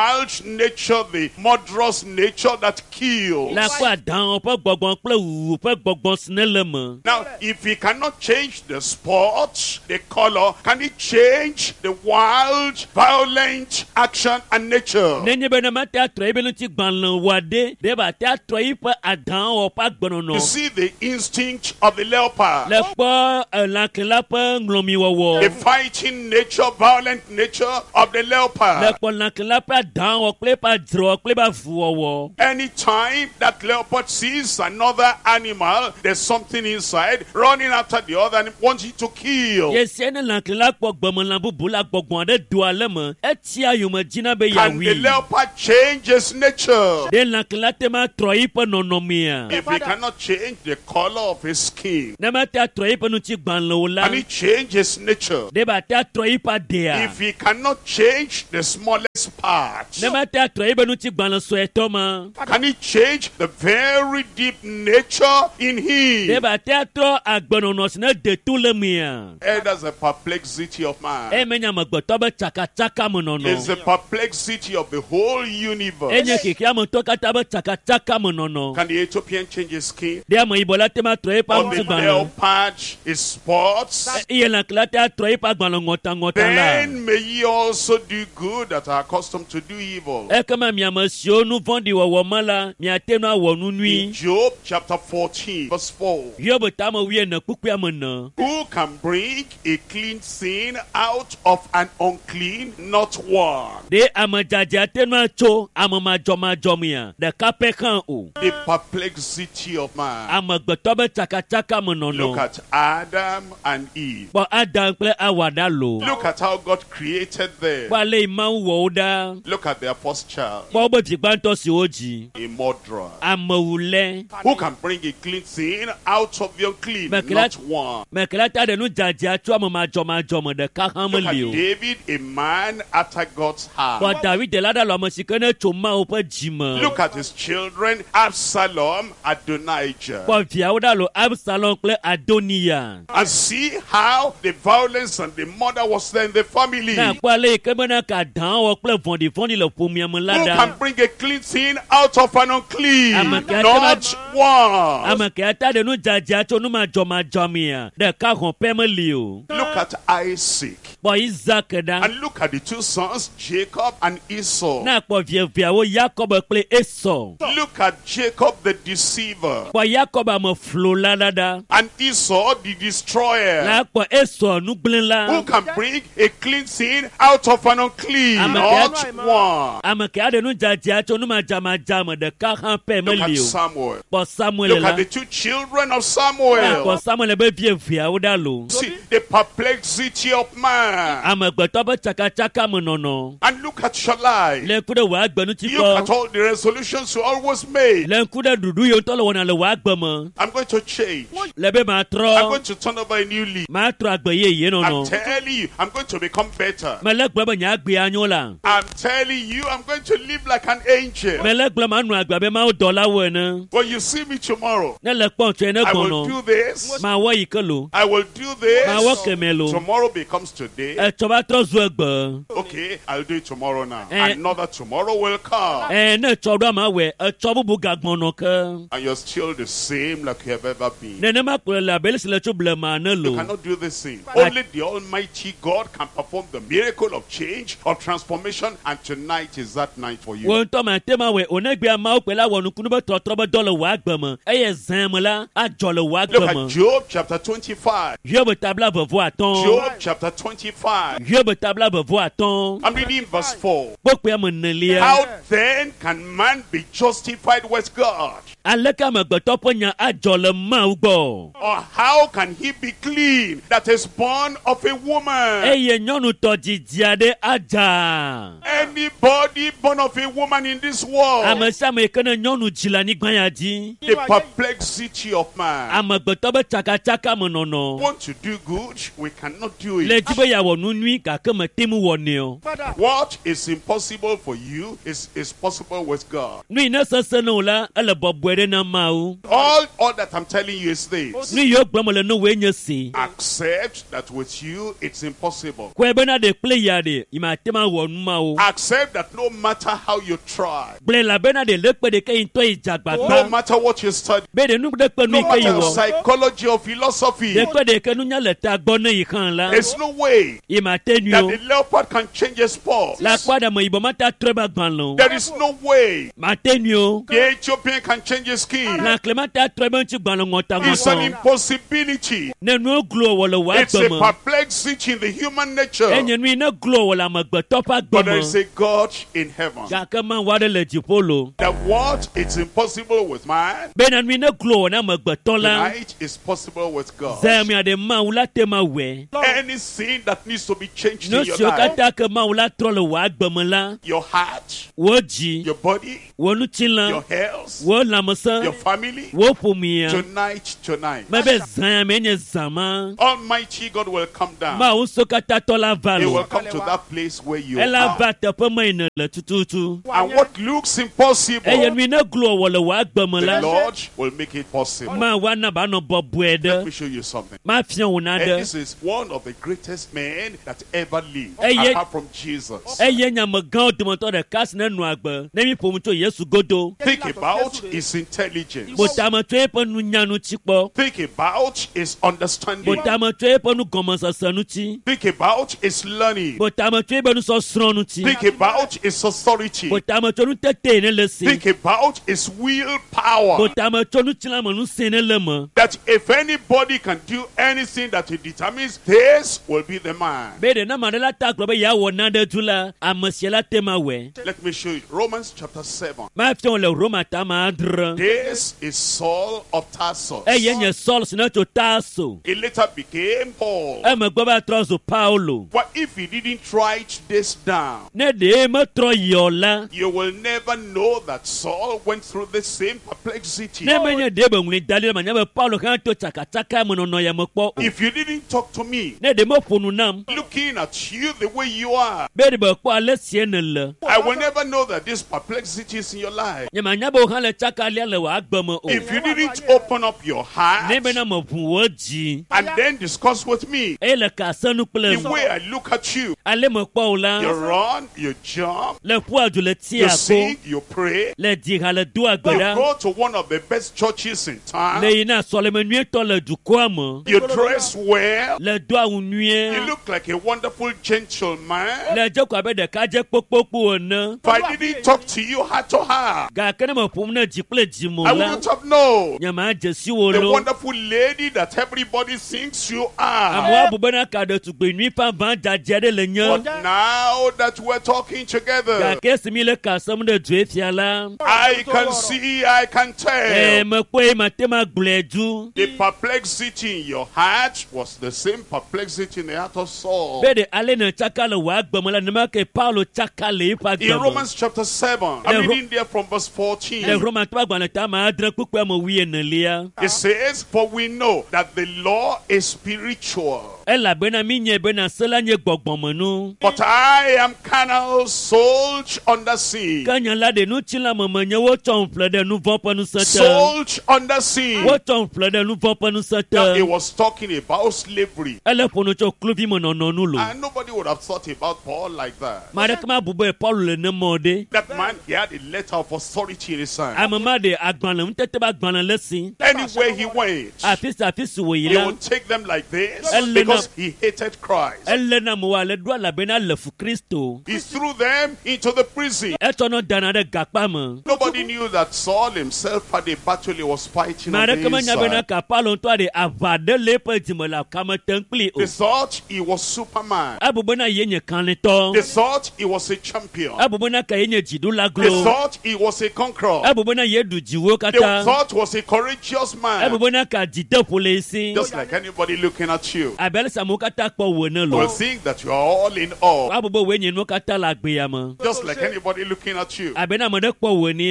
nature, the murderous nature that kills. La kwa dan pe gbogbo ple wu pe gbogbo snelem. Now, if he cannot change the spot, the color, can he change the wild, violent action and nature? Nenye be na mata troi be nti gbanlan wade, de ba ta troi pe adan o pa gbonono. You see the instinct of the leopard. Le po la kla pe nglomi wowo. The fighting nature, violent nature of the leopard. Le po la kla pe dan o ple pa dro ple ba fu wowo. Anytime that leopard sees another animal, there's something inside running after the other and wants it to kill. Yes, ene la kla po gbomo la bubu la gbogbo de do alema. Etia yuma jina be ya Can wi. the leopard change his nature? De la kla te ma troi pe nonomia. If he cannot change the color of his skin, Na mata troi pe nti gbanlan la. can he change his nature? De ba ta troi pa dea. If he cannot change the smallest parts, Ne mata troi be nti gbanlan so etoma. can he change the very deep nature in him? De ba ta to agbonono sne de tulemia. Eh, that's the perplexity of man. E menya magboto be chaka chaka monono. It's the perplexity of the whole universe. Enye kiki amo to kata be chaka chaka monono. Can the Ethiopian change his skin? De amo ibola te ma troi pa Or nti the gbanlan. leopard his spots? Iye la klata troi pa gbanlan ngota ngota la. Then may ye also do good that are accustomed to do evil. E kama mi amasio nu vondi wo wo mala, mi atenu awo nu In nui. Job chapter fourteen, verse four. Yobo tama wie na kukwe amana. Who can bring a clean thing out of an unclean? Not one. De amajaja atenu acho, amamajo majomia. De kape kan o. The perplexity of man. Amagboto be chaka chaka monono. Look at Adam and Eve. Bo Adam ple awada lo. Look at how God created them. Bo le ma wo da. Look at their first child, Bo bo ti gbanto si oji. a murderer. Amawule. Who can bring a clean thing out of the unclean? But Not that- one. Mekelata de nu jaja acho amamajo majomo de ka Look at hameli o. David, a man after God's heart. Bo David de lada lo amasikene choma o pe jima. Look at his children, Absalom, Adonijah. Bo fiawda lo Absalom ple Adonia. And see how the violence and the murder was there in the family. Na Who kwale kemana ka dan o ple vondi vondi lo pumia can mulada. bring a clean thing out of an unclean? Amaka- Not one. Amakata de nu jaja acho nu majo majomia. De ka hon pemeli o. Look at Isaac. Bo Isaac da. And look at the two sons, Jacob and Esau. Na po vie viawo Jacob ple Esau. Look at Jacob the deceiver. Bo Jacob am flo ladada. And Esau the destroyer. Na po Esau nu gblin Who la. can bring a clean thing out of an unclean? Amaka- Not one. Amaka de nu jaja acho nu majama jama de ka han Look pemeli at o. Samuel. Bo Samuel Look la. at the two children of Na po Samuel. Samuel be vie viawo da lo. See the perplexity of man. Amagboto be chaka chaka monono. And look at your life. Lẹ́kúndé wàá gbẹ̀nu tí Look at kọ́. all the resolutions you always made. Lẹ́kúndé dùdú yóò tọ́lọ̀ wọn àlẹ́ wàá gbẹ̀mọ. I'm going to change. Lẹ́bẹ̀ máa I'm trọ́. going to turn over a new leaf. Máa trọ́ àgbẹ̀yẹ yìí I'm nọ̀nà. telling you, I'm going to become better. Mẹlẹ́gbẹ̀ẹ́ bẹ̀ yàn á gbé anyọ́ la. I'm telling you, I'm going to live like an angel. Mẹlẹ́gbẹ̀ẹ́ máa nù àgbà bẹ́ẹ̀ máa dọ̀ láwọ̀ ẹ̀ náà. When you see me tomorrow, Ne lẹ kpɔn tso ne I will gbɔnɔ. do this. Máa wɔ yi ke lo. I will do Máa wɔ this. kɛmɛ lo. Tomorrow becomes today. Ɛtsɔ bá trɔ zu ɛgbɛ. Okay, I'll do it tomorrow now. Eh. Another tomorrow will come. Ɛ ne tsɔ do ama wɛ ɛtsɔ bubu ga gbɔnɔ ke. And you're still the same like you have ever been. Nenema kplɔ le abeli si le tso blema ne You lo. cannot do this thing. Only the Almighty God can perform the miracle of change, of transformation, and tonight is that night for you. Wo ŋutɔ ma te ma wɛ onegbe amawo kpe la wɔ nukunu be tɔtrɔ be dɔ le wòa gbeme eye zã me la adzɔ le wòa Look gbeme. at Job chapter twenty-five. Hiob tabla vevo atɔn. Job chapter twenty-five. Hiob tabla vevo atɔn. I'm reading verse four. Kpɔkpɛ ame nelia. How then can man be justified with God? Aleke amegbetɔ ƒe nya adzɔ le Mawu gbɔ. Or how can he be clean that is born of a woman? Eye nyɔnutɔ dzidzi aɖe adza. Anybody born of a woman in this world. Ame sia ame yi ke ne nyɔnu dzi le anyigba ya dzi. The perplexity of man. Amegbetɔ be tsakatsaka me nɔnɔ. Want to do good, we cannot do Le it. dzi be yeawɔ nu nyui gake mete mu wɔ nɛ o. What is impossible for you is, is possible with God. Nu yi ne sese ne o la ele bɔbɔe ɖe na Mawu. All, all that I'm telling you is this. Nu yiwo gblɔm le ne woe nye si. Accept that with you it's impossible. Kɔe bena ɖe kple ya ɖe yi ma te ma wɔ nu ma o. Accept that that no matter how you try, gblẽ elabena ɖe le kpe ɖeke yi ŋutɔ yi dze no agbagba matter what you study, be ɖe nu ɖe kpe nu no yi ke yi matter wɔ psychology or philosophy, ɖe kpe ɖeke nunya le ta gbɔ ne yi xã la there's no way yi mate nui that o the leopard can change his spots. le akpa ɖe ameyibɔ mata trɔ ebe agbalẽ o There is no way mate nui o the Ethiopian can change his skin. le akle mata trɔ ebe ŋutigbalẽ It's an ŋɔtaŋɔtɔ impossibility. ne nuwo glo wɔ le wɔ It's a agbe me perplexity in the human nature. enye nu yi ne glo wɔ le amegbetɔ ƒe agbe But there me is a God in heaven. gake mawu aɖe le dziƒo lo That what is impossible with man, bena nu yi ne glo wɔ ne amegbetɔ la tonight is possible with God. zɛmia ɖe mawu la te ma wɔe Anything that needs to be changed nu in your siwo life, katã ke mawu la trɔ le wɔ agbe me la your heart, wo dzi your body, wo your nutilã health, wo lãmesẽ your family, wo ƒomia tonight, tonight, mebe zã me nye zã ma Almighty God will come down. mawu so katã tɔ la va He will lo come to that place where you ela are. va teƒe me yine le tututu And what looks impossible, eye nu yi ne glo wɔ le wɔ agbe me the la Lord will make it possible. mawu ana ba nɔ bɔbɔe Let me ɖe show you something. mafia wo And naɖe this is one of the greatest men that ever lived, Hey, yeah. apart from Jesus. eye nyamegãwo dometɔ ɖeka si ne nu agbe ne mi ƒom tso yesu godo Think about his intelligence. botame tso eƒe nunyanu tsi kpɔ Think about his understanding. botame tso eƒe nugɔmesese nu tsi Think about his learning. botame tso eƒe nusɔsrɔ̃ nu tsi Think about his authority. botame tso nutete ne le si Think about his willpower. botame tso nutsilame nu se ne le me That if anybody can do anything that he determines, this will be the man. be ɖe ne ame aɖe la ta gblɔ be yeawɔ naɖe du la ame sia la te ma wɔe Let me show you. Romans chapter seven. mafia wo le roma tame adre This is Saul of Tarsus. eye nye sɔl si ne tso tarso He later became Paul. emegbe va trɔ zu paulo But if he didn't write this down, ne ɖe metrɔ yɔ la you will never know that Saul went through the same perplexity. ne menye ɖe be ŋli da ɖi ɖe manya be paulo hã to tsakatsaka me nɔnɔ ya me kpɔ o If you didn't talk to me, ne ɖe meƒo nu nam looking at you the way you are, be ɖe be kpɔ ale sie ne le I will never know that this perplexity is in your life. nye manya be wo hã le tsakalia le wɔ agbe me o If you didn't open up your heart ne bena meʋu wo dzi and then discuss with me eye le kasenu kple the way I look at you, ale mekpɔ wo you la run, you jump, le ƒua du le you tia ko sing, you pray, le di ha le do agbe you ɖa go to one of the best churches in le town, yina sɔleme nyuietɔ le dukɔa me you dress well, le do awu you nyuie look like a wonderful gentleman. le dze ko abe ɖekadze kpokpokpo ene If I didn't talk to you heart to heart, gake ne meƒom ne dzi kple dzi mo I la wouldn't have known nye madze si wo the lo wonderful lady that everybody thinks you are. amewo abu bena ka ɖetugbe nyui ƒãʋã dzadze aɖe le But nye now that we're talking together, gake esi mi le kasem ɖe dzoe fia la I can see, I can eh, tell. mekpɔe mate ma gblɔe du The perplexity in your heart was the same perplexity in the heart of Saul. be ɖe ale ne tsaka le wɔ agbe me la nenema ke paulo tsaka le eƒe agbe In me Romans chapter seven, I'm Le Ro- reading there from verse fourteen. le romatɔ agbalẽ tame adre kpukpea me wi enelia It says, For we know that the law is spiritual, elabena mi nye bena se la nye gbɔgbɔmenu but I am carnal, sold under sin. ke nye la ɖe nutsila me menye wotsɔm ƒle ɖe nu vɔ̃ ƒe ŋusẽ te Sold under sin. wotsɔm ƒle ɖe nu vɔ̃ ƒe ŋusẽ Now, he te was talking about slavery. ele ƒo nu tso kluvi me nɔnɔ nu lo And nobody would have thought about Paul like that. ma ɖeke ma bu be paulo le ne mɔ ɖe That man, he had a letter of authority in his hand. ame ma ɖe agbalẽ ŋutete be agbalẽ le si Anywhere he went, afi si afi si wòyi he la would take them like this Elena- because he hated Christ. ele na me wo ale ɖo elabena le fu kristo He threw them into the prison. etsɔ nɔ dana ɖe gakpa me Nobody knew that Saul himself had a battle he was fighting ma on the ɖeke menya bena inside. ka paulo ŋutɔ ɖe aʋa ɖe le eƒe dzime le kame tem kpli o They thought he was Superman. ebu bena ye nye kalẽtɔ They thought he was a champion. ebu bena ka ye nye dziɖula They glo thought he was a conqueror. ebu bena ye ɖu dziwo They katã thought he was a courageous ebu man. bena ka dzideƒo le esi Just like anybody looking at you abe ale si amewo katã kpɔ wò ne will lo think that you are all in awe. abu be woe nye nuwo katã le agbea me Just like anybody looking at you abe ne ame ɖe kpɔ wò nea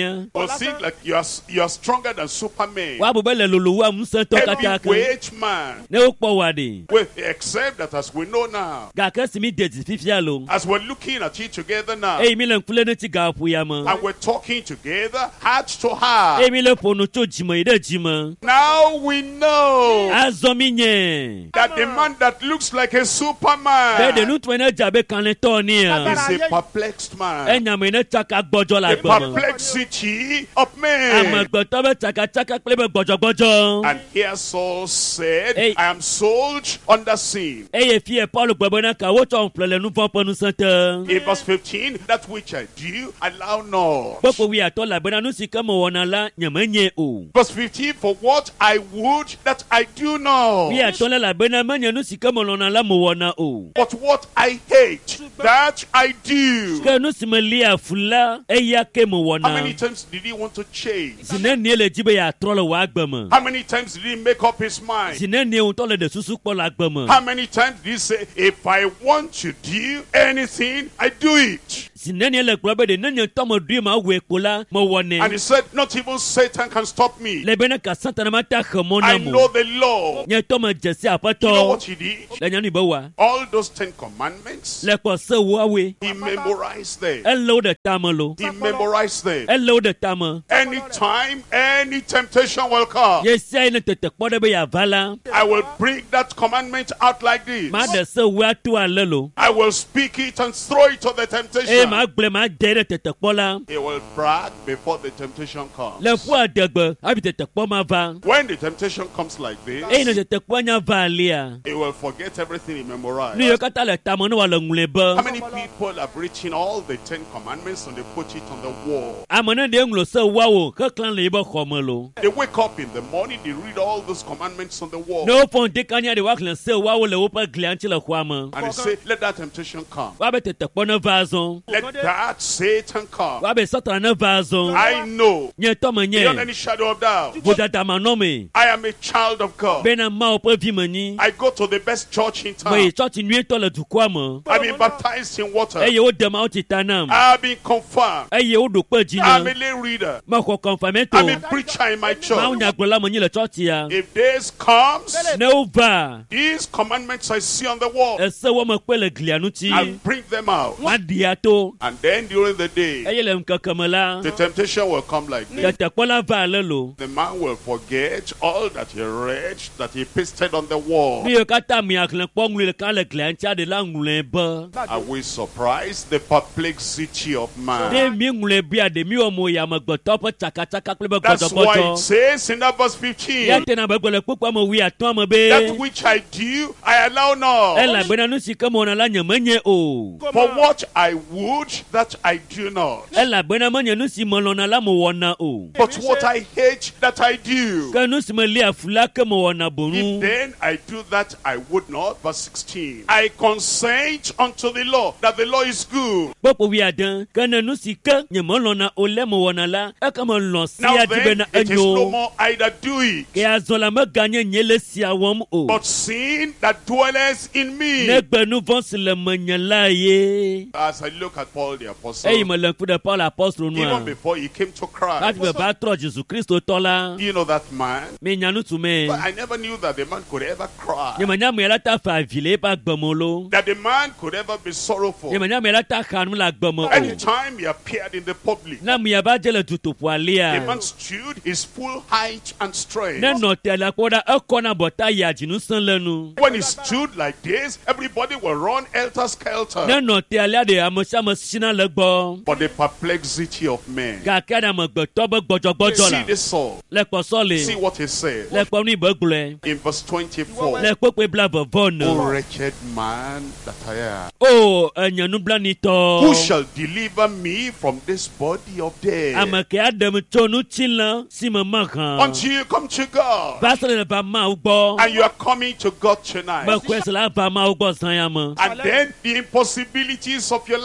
nia. will seem like you are, you are stronger than Superman. Wa bube le lolo wa musan to kata kan. Heavyweight man. Ne o po wa de. With except that as we know now, Ga kan si mi de ti fifia lo. as we're looking at it together now, E mi le nkule ne ti ga pu ya mo. and we're talking together, heart to heart. E mi le po no cho jimo ide jimo. Now we know Azo mi nye. that the man that looks like a Be de Superman nu twen jabe kan le to ni a. is a perplexed man. E nya me ne chaka gbojo la The gbo mo. perplexity of man. Amagboto be chaka chaka pe be gbojo gbojo. And here Saul said, Hey. I am sold under sin. E ye fie Paul gbogbo na ka wo cho nplele nu fon ponu sante. In verse fifteen, that which I do, allow not. Popo wi ato la bena nu sika mo wona la nyamanye o. Verse fifteen, for what I would that I do not. Wi ato la bena manya nu sika mo lona la mo wona o. But what I hate, that I do. Ka nu simelia fula e ya ke mo How many wona. times did he want to change? Zine ni le jibe ya trolo wa agbamo. How many times did he make up his mind? Zine ni o to le de susu po la agbamo. How many times did he say, if I want to do anything, I do it? Zine ni le gbobe de nanya to mo dui ma we kola mo And he wone. said, not even Satan can stop me. Le bena ka santana mata khamo I na know mo. the law. Nya to mo jesi You know apato. what he did? Le nya ni bo wa. All those Ten Commandments, Le ko se wa we. he memorized them. E lo de tamalo. He memorized them. E lo de tamo. Anytime any temptation will come, Yes, I ne tete kpɔɖe be yeavala. I will bring that commandment out like this. Ma ɖe se wea to alelo. I will speak it and throw it to the Eye temptation. ma gblẽ ma de ɖe tete kpɔ la. He will brag before the temptation comes. Le ƒu adegbe hafi tete kpɔ ma va. When the temptation comes like Eye ne this, tete kpɔ nya va alia. he will forget everything he memorized. Nu yiwo katã le tame ne wòale ŋlɔe How be. many people have written all the Ten Commandments and they put it on the wall? Ame ne ɖe ŋlɔ se woawo xexlẽ le yibe xɔ me lo. They wake up in the morning, they read all those commandments on the wall. Ne wofɔ ŋdekania ɖe woaxlẽ se woawo le woƒe glia ŋuti le xɔa me. And they say, let that temptation come. Woabe tete kpɔ ne va azɔ. Let that Satan come. Woabe satana ne va azɔ. I know, Nye tɔme beyond nye. any shadow of doubt, Vodadamanɔme. I am a child of God. Bena Mawo ƒe vi me nyi. I go to the best church in Me town. yi tsɔtsi nyuietɔ le dukɔa me. I've been baptized in water. Eye woɖe mawo tsi ta nam. I've been confirmed. Eye woɖo kpe dzi I'm na. a lay reader. Mexɔ kɔnfamento. I'm a preacher in my Mawu church. nyagblɔla menyi le tsɔtsia. If this comes, Ne wova, these commandments I see on the wall, ese wɔme kpe le glia I'll ŋuti. bring them out. Maɖi ato. And then during the day, Eye le ŋkeke me la, the temptation will come like this. tetekpɔla va ale lo. The man will forget all that he read, that he pasted on the wall. Nu yiwo katã mi axlẽ kpɔ ŋlui ɖeka le glia ŋuti aɖe la ŋlɔe be. Are we surprised? The perplexity of Ne man. mi ŋlɔe bia ɖe mi wɔ mo yi amegbetɔ ƒe tsakatsaka kple be That's why it gbɔdzɔgbɔdzɔ. says in that verse Ya fifteen, tena be gbe le kpukpua me wi atɔ̃ me that be. which I do, I allow not. Elabena nu si ke mewɔna la nyemenye o. For what I would, that I do not. Elabena menye nu si melɔ̃na la mewɔna o. But what I hate, that I do. Ke nu si melia fu la ke mewɔna If bonu. then I do that, I would not. Verse sixteen. I consent unto the law, that the law is good. Kpɔkpɔ wi ade. Ke ne nu si ke nye melɔ̃na o le mewɔna la, eke melɔ̃ Now sia di then, bena it is no enyo. more I that do it, Ke azɔ la meganye nye le sia wɔm o. but sin that dwelleth in me. Ne gbe nu vɔ̃ si le menye la ye. As I look at Paul the apostle, Eyi mele ŋku ɖe Paul apɔstolo even nua. before he came to Christ, Hafi be va trɔ Jesu Kristo tɔ la. you know that man? Mi nya nu tu me. But I never knew that the man could ever cry, Nye menya me la ta fa avi le eƒe agbeme lo. that the man could ever be sorrowful. Nye menya me la ta xa nu le agbeme o. Anytime he appeared in the public, Na mi aba dze le dutoƒo the alia. man stood his full height and strength. Ne nɔ te la kpɔ ɖa ekɔna bɔta yi adzinu sẽ le nu. When he stood like this, everybody will run helter skelter. Ne nɔ te alia de ame sia ame sina le gbɔ. But the perplexity of men. Gake ɖe amegbetɔ be gbɔdzɔgbɔdzɔ See la. this Saul. Le kpɔsɔ See le. what he said Le kpɔ nu be gblɔe. in verse twenty-four. Le kpɔkpɔ bla vevɔ O ne. wretched man that I am, O enye who nublanitɔ. shall deliver me from this body of death? Ame ke aɖem tso nutsilẽ si me mehe. Until you come to God, Va se le va Mawu gbɔ. and you are coming to God tonight. Be koe se la va Mawu gbɔ zã ya me. And then the impossibilities of your life Eye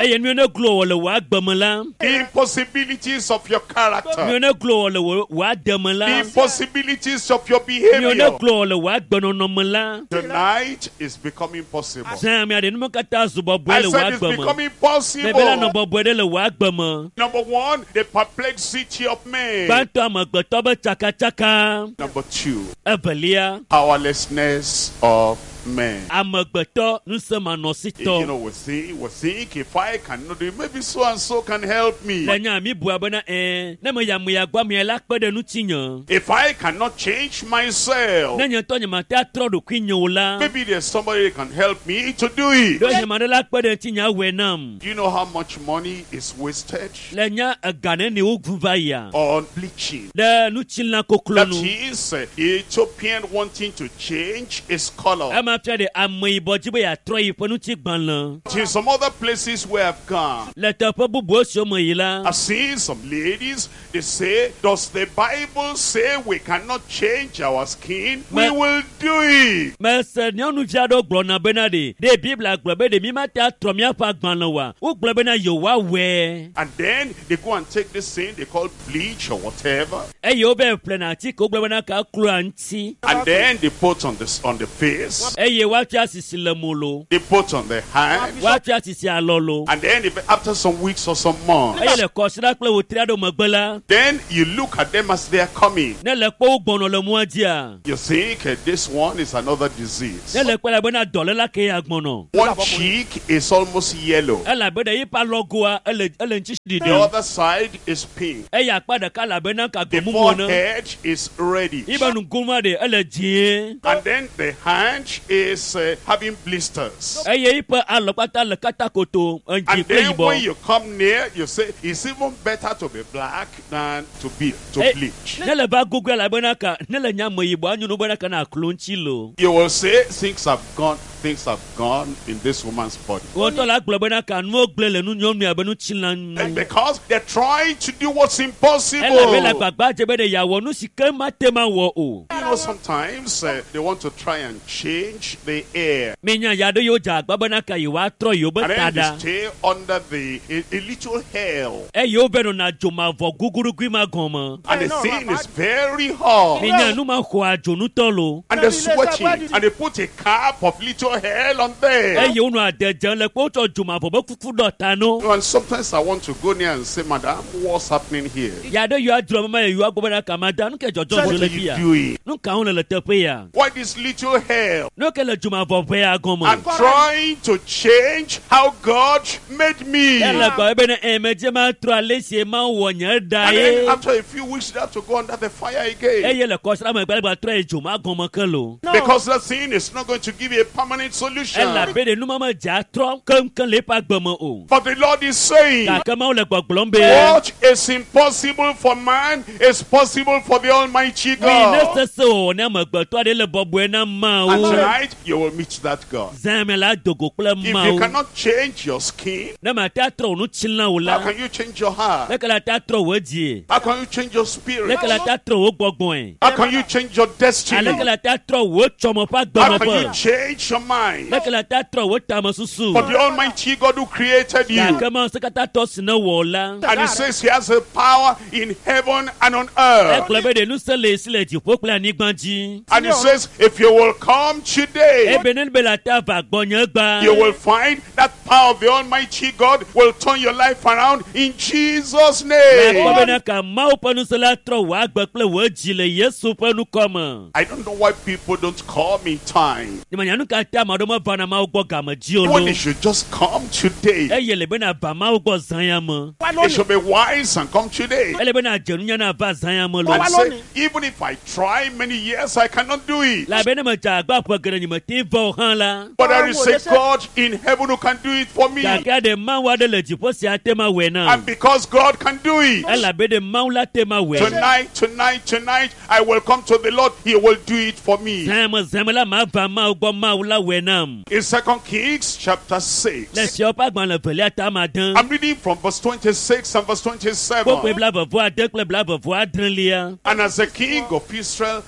eye mi ne glo le wa gbemela The impossibilities of your mi character. ne glo le wa demela The impossibilities of your mi ne behavior. glo le wa gbenonomela Tonight is becoming possible. zan mi ade no kata zubo bo I le wa said it's gbemo becoming me bela no possible. bo bo le wa gbemo Number one, the perplexity of man. banto amagbeto be chaka chaka Number two, evelia powerlessness of man. amagbeto nusema no You sito know, we think, we think if I cannot do it, maybe so and so can help me. lenya mi bua bena eh na me ya me ya gwa me la kpede nu tinyo If I cannot change myself, na nye to nye ma ta tro do kwinyo la maybe there's somebody that can help me to do it. do nye ma la kpede tinya we nam Do you know how much money is wasted lenya agane ni uguva ya on bleaching? de nu chinla koklo That nu is, uh, Ethiopian wanting to change its color. ama pia de amoi bojibe ya troi ponu ti gban la In some other places where I've gone, le te pe bubu so mo yi la I've seen some ladies, they say, does the Bible say we cannot change our skin? We Ma- will do it. me se nyonu via do glo na bena de de bibla glo be de mi ma ta tro mi afa gban la wa u glo bena yo wa we And then they go and take this thing they call bleach or whatever, e yo be plena ti ko glo bena ka klo anti and then they put on this on the face, e ye wa tia sisi le molo they put on the hand, wa tia sisi alolo and then if, after some weeks or some months, e ye le ko sira ple wo triado magbela then you look at them as they are coming. ne le po gbono le mu adia You think uh, this one is another disease. ne le pe la bena dole la ke agbono One cheek is almost yellow. e la be de yi pa logoa e le e le nchi The dide other side is pink. e ya pa de ka la bena ka The gbomu mo na forehead is reddish. iba nu guma de e le jie And then the hand is uh, having blisters. e ye ipa alopata le katakoto And anji pe then yibo when you come near, you say it's even better to be black than to be to Eh, bleach. ne le ba gugu la bena ka ne le nya mo yibo anyu no bena ka na klonchi lo You will say things have gone, things have gone in this woman's body. wo to la glo bena ka no gble le nu nyom ya benu chilan And because they're trying to do what's e la be la impossible. gbagba je be de ya wo nu sike ma te ma wo o You know, sometimes uh, they want to try and change the air. me nya ya do yo ja gbagba na ka yi wa tro yo be And then tada they stay under the a, a little hell. e yo be no na jo ma vo guguru gwi ma goma And the thing is very hot. me nya nu ma ko ajo nu to lo And they're sweating. And they put a cap of little hell on e there. yo nu ade jan le po to jo ma vo be kuku do ta no And sometimes I want to go near and say, Madam, what's happening here? ya do yo adro ma yo agbo na ka ma da nu ke jojo What jo are le you bia doing? nu ka on le te pe ya Why this little hell? nu ke le jo ma vo pe ya goma I'm trying to change how God made me. e le gba be na e me je ma tro ale sie ma wo nya da And then ye after a few weeks, they have to go under the fire e again. ye le ko sra ma gba gba tro e jo ma goma ke lo Because that thing is not going to give you a permanent solution. e la be de nu ma ma ja tro kan kan le pa gbemo o But the Lord is saying, ka ka ma o le gbogblon be what is impossible for man is possible for the Almighty mi ne God. se se o ne ma gba to de le bobo na ma And o tonight, you will meet that God. zame la dogo kple If ma you o cannot change your skin, ne ma ta tro nu chilna o how la can you change your heart? le ka la ta tro wo die How can you change your le spirit? ka la ta tro wo gbogbon How can you change your ale destiny? ka la ta tro wo chomo pa How gbomo can you pa change your mind? le ka la ta tro wo tama susu For the Almighty God who created ka you. ka ma se ka ta to sina wo la And He says He has a power in heaven and on e earth. kle be de nu se le sile ti fo kle ani gbanji And He says, if you will come e today, be ne be la ta va gbonya gba you will find that power of the Almighty God will turn your life around in Jesus' ko name. be na ka ma o pa nu se la tro wa gba kle wo ji le Yesu pa nu koma I don't know why people don't come in time. ni ma nya nu ka ta ma do ma va na ma o gbo ga ma ji o When lo they should just come today. e ye le be na ba ma o gbo zan ya mo They should be wise and come today. e le be na jenu nya na va zan ya mo lo And say, even if I try many years, I cannot do it. la be ne ma ja gba po gere ni ma ti vo han la But there is a God in heaven who can do it for me. ka ka de ma wa de le ji po si ate ma we na And because God can do e it, la be de ma la te ma we tonight, tonight, tonight, I will come to the Lord. He will do it for me. zan mo zan la ma va ma o gbo ma o la we na In Second Kings chapter six, le si o pa gban le vele ata ma dan I'm reading from verse twenty-six and verse po pe twenty-seven. bla vo vo ade kle bla vo vo adren lia And as the king of Israel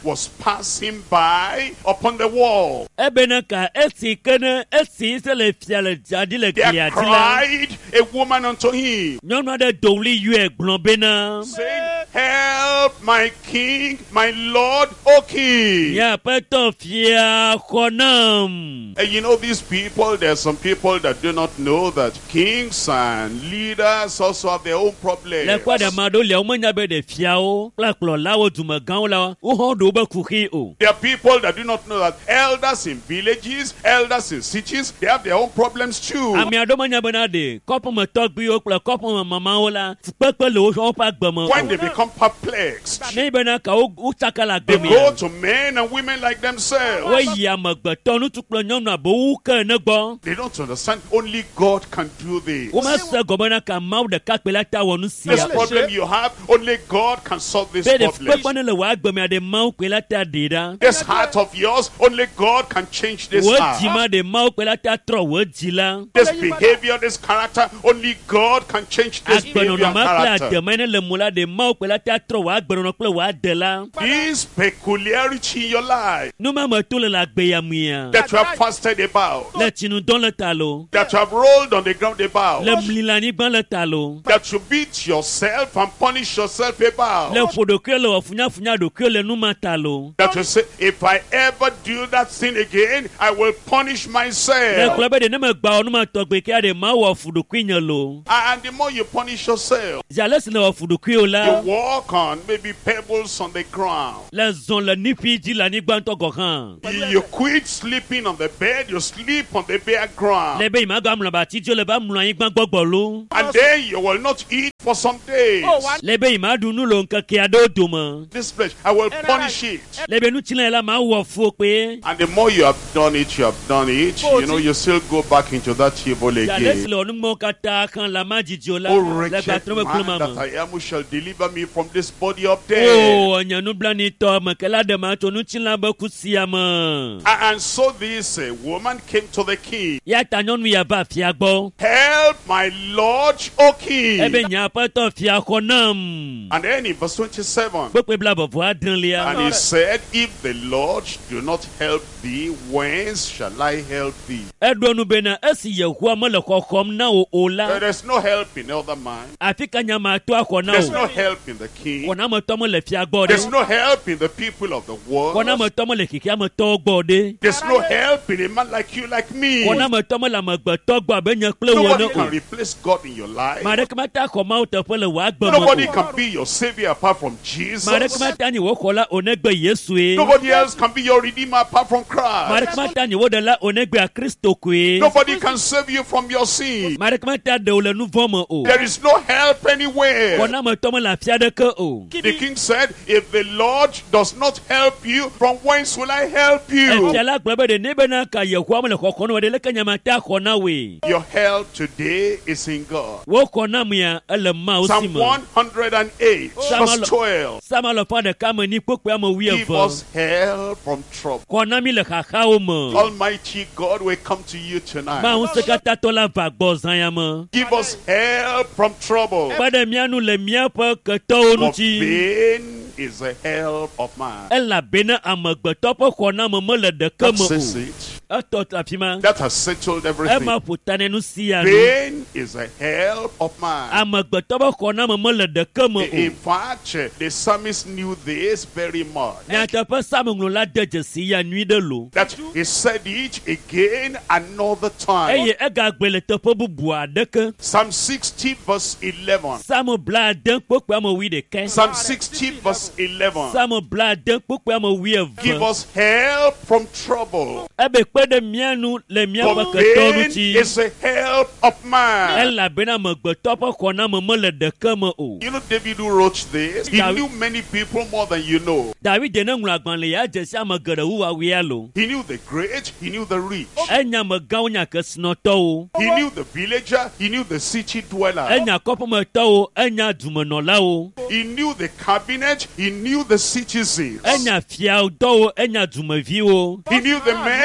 was passing by upon the wall. Ebena ka esi kene esi se le fia le jadi le There kia tila. cried a woman unto him, Nyɔnu aɖe dowli yue gblɔ bena. saying, help my king, my lord, O king. Ya aƒetɔ fia xɔ nam. And you know these people, there are some people that do not know that kings and leaders also have their own problems. Le kɔ ɖe ma ɖo lia womenya be ɖe fiawo kple kplɔlawo dumegãwo la wohã ɖo wobe kuxi o. There are people that do not know that elders in villages, elders in cities, they have their own problems too. Ame aɖewo menya bena ɖe kɔƒeme tɔgbiwo kple kɔƒeme mamawo la fukpekpe le woƒe woƒe agbeme When they o. become perplexed, Ne bena ka wo wotsaka le they agbeme go ya. to men and women like themselves. Woyi amegbetɔ ŋutsu kple nyɔnu abe wu ke ne gbɔ. They don't understand only God can do this. Womese gɔme na ka Mawu ɖeka kpe la ta wɔ nu This sia. problem you have, only God can solve this Be ɖe problem. fukpekpe ne le wɔ agbemea ɖe Mawu kpe la ta ɖe ɖa. This heart of yours, only God can change this Wò heart. dzima ɖe Mawu kpe la ta trɔ wò dzi la. This behavior, this character, only God can change this behavior and Agbenɔnɔ kple character. ademe ne le mo la ɖe Mawu kpe la ta trɔ wò agbenɔnɔ kple wò ade la. This peculiarity in your life Numameto le le agbeyamia. that you have fasted about, Le tsinudɔ le ta lo. that you have rolled on the ground about, Le mli le anyigba le ta lo. that you beat yourself and punish yourself about, Le ƒo ɖokui le wɔ funyafunya ɖokui le numa ta lo. that you say, if I ever do that sin again, I will punish Le myself. kplɔ be ɖe ne me gba wɔ numa tɔgbe kia ɖe ma wɔ fu ɖokui nye lo. And the more you punish yourself, Zale si le wɔ fu ɖokui o you la. walk on maybe pebbles on the ground. Le zɔn le nipi dzi le anyigba ŋutɔ gɔ hã. You, you quit sleeping on the bed, you sleep on the bare ground. Le be yi ma gba mlɔ abati dzo le va mlɔ anyigba gbɔgbɔ lo. And then you will not eat for some days. Le be yi ma ɖu nu le ŋkeke aɖewo dome. This flesh, I will punish it. Le be nutsila la ma wɔ fu kpe. And the more you have done it, you have done it, you know, you still go back into that evil Zale si again. le wɔ numɔ katã kan la ma dzidzio la. Oh, Le wretched gbatrɔ be klo ma man me. that I am, who shall deliver me from this body of death. Oh, nye nublanitɔ me ke la ɖe ma tso nutsila be kusia me. A- And so this uh, woman came to the king. Ya ta nyɔnu ya va fia gbɔ. Help my Lord, O king. Ebe nye aƒetɔ fia xɔ nam. And then in verse twenty-seven, Gbekpe bla bɔbɔ adrelia. and he said, if the Lord do not help thee, whence shall I help thee? Eɖo nu bena esi Yehowa mele xɔxɔm na wo o la. There's no help in other man. Afi ka nyama to axɔ na There's o. no help in the king. Wɔnametɔ me le fia gbɔ There's ɖe. no help in the people of the world. Wɔnametɔ me le xixiametɔwo gbɔ ɖe. There's no help in a man like you, like me. Wɔnametɔ me le amegbetɔ gbɔ abe nye kple wɔ Nobody ne can o. replace God in your life. Ma ɖeke mata xɔ Mawu teƒe le wò agbe Nobody me o. can be your savior apart from Jesus. Ma ɖeke mata nye wò xɔla o negbe Yesue. Nobody else can be your redeemer apart from Ma Christ. ɖeke mata nye wò ɖela o negbe Kristo koe. Nobody can save you from your sin. Ma ɖeke mata ɖe wò le nu vɔ me o. There is no help anywhere. Wɔnametɔ me le afi aɖeke o. The king said, if the Lord does not help you, from whence will I help you? Efia la gblɔ be ɖe ne bena ka Yehowa me le xɔxɔ na wò ɖe leke nyamata xɔ na woe. Your help today is in God. Wo xɔ nam ya ele Mawu si Psalm me. one hundred eight, Psalm verse twelve. Sama lɔƒa ɖeka me ni kpokpe ame Give us wuieve. help from trouble. Xɔ na mi le xaxawo me. Almighty God will come to you tonight. Mawu Ŋusẽkatãtɔ la va gbɔ zã ya me. Give us help from trouble. Kpe ɖe mía nu le míaƒe ketɔwo For ŋuti. vain is the help of man. Elabena amegbetɔ ƒe xɔname mele ɖeke That me says o. it. Etɔ to afi ma. That has settled everything. Ema ƒo ta ne nu sia nu. Vain is the help of man. Amegbetɔ ƒe xɔname mele ɖeke me In o. fact, the psalmist knew this very much. Nyateƒe Samuŋlɔla de dzesi ya nyui ɖe lo. That he said it again another time. Eye egagbe le teƒe bubu aɖeke. Psalm sixty verse eleven. Samu bla ade kpokpe ame wui ɖeke. Psalm sixty verse eleven. Samu bla ade kpokpe ame wui Give eve. us help from trouble. Ebe kpe ɖe mía nu le míaƒe For ketɔwo vain ŋuti. is the help of man. Elabena amegbetɔ ƒe xɔname mele ɖeke me o. You know David who wrote this? He David- knew many people more than you know. David ne ŋlɔ agbalẽ ya dzesi ame geɖe wu awia lo. He knew the great, he knew the rich. Enya amegãwo nya kesinɔtɔwo. He knew the villager, he knew the city dweller. Enya kɔƒemetɔwo, enya dumenɔlawo. He knew the cabinet, he knew the citizens. Enya fiadɔwo, enya dumeviwo. He knew the men, he knew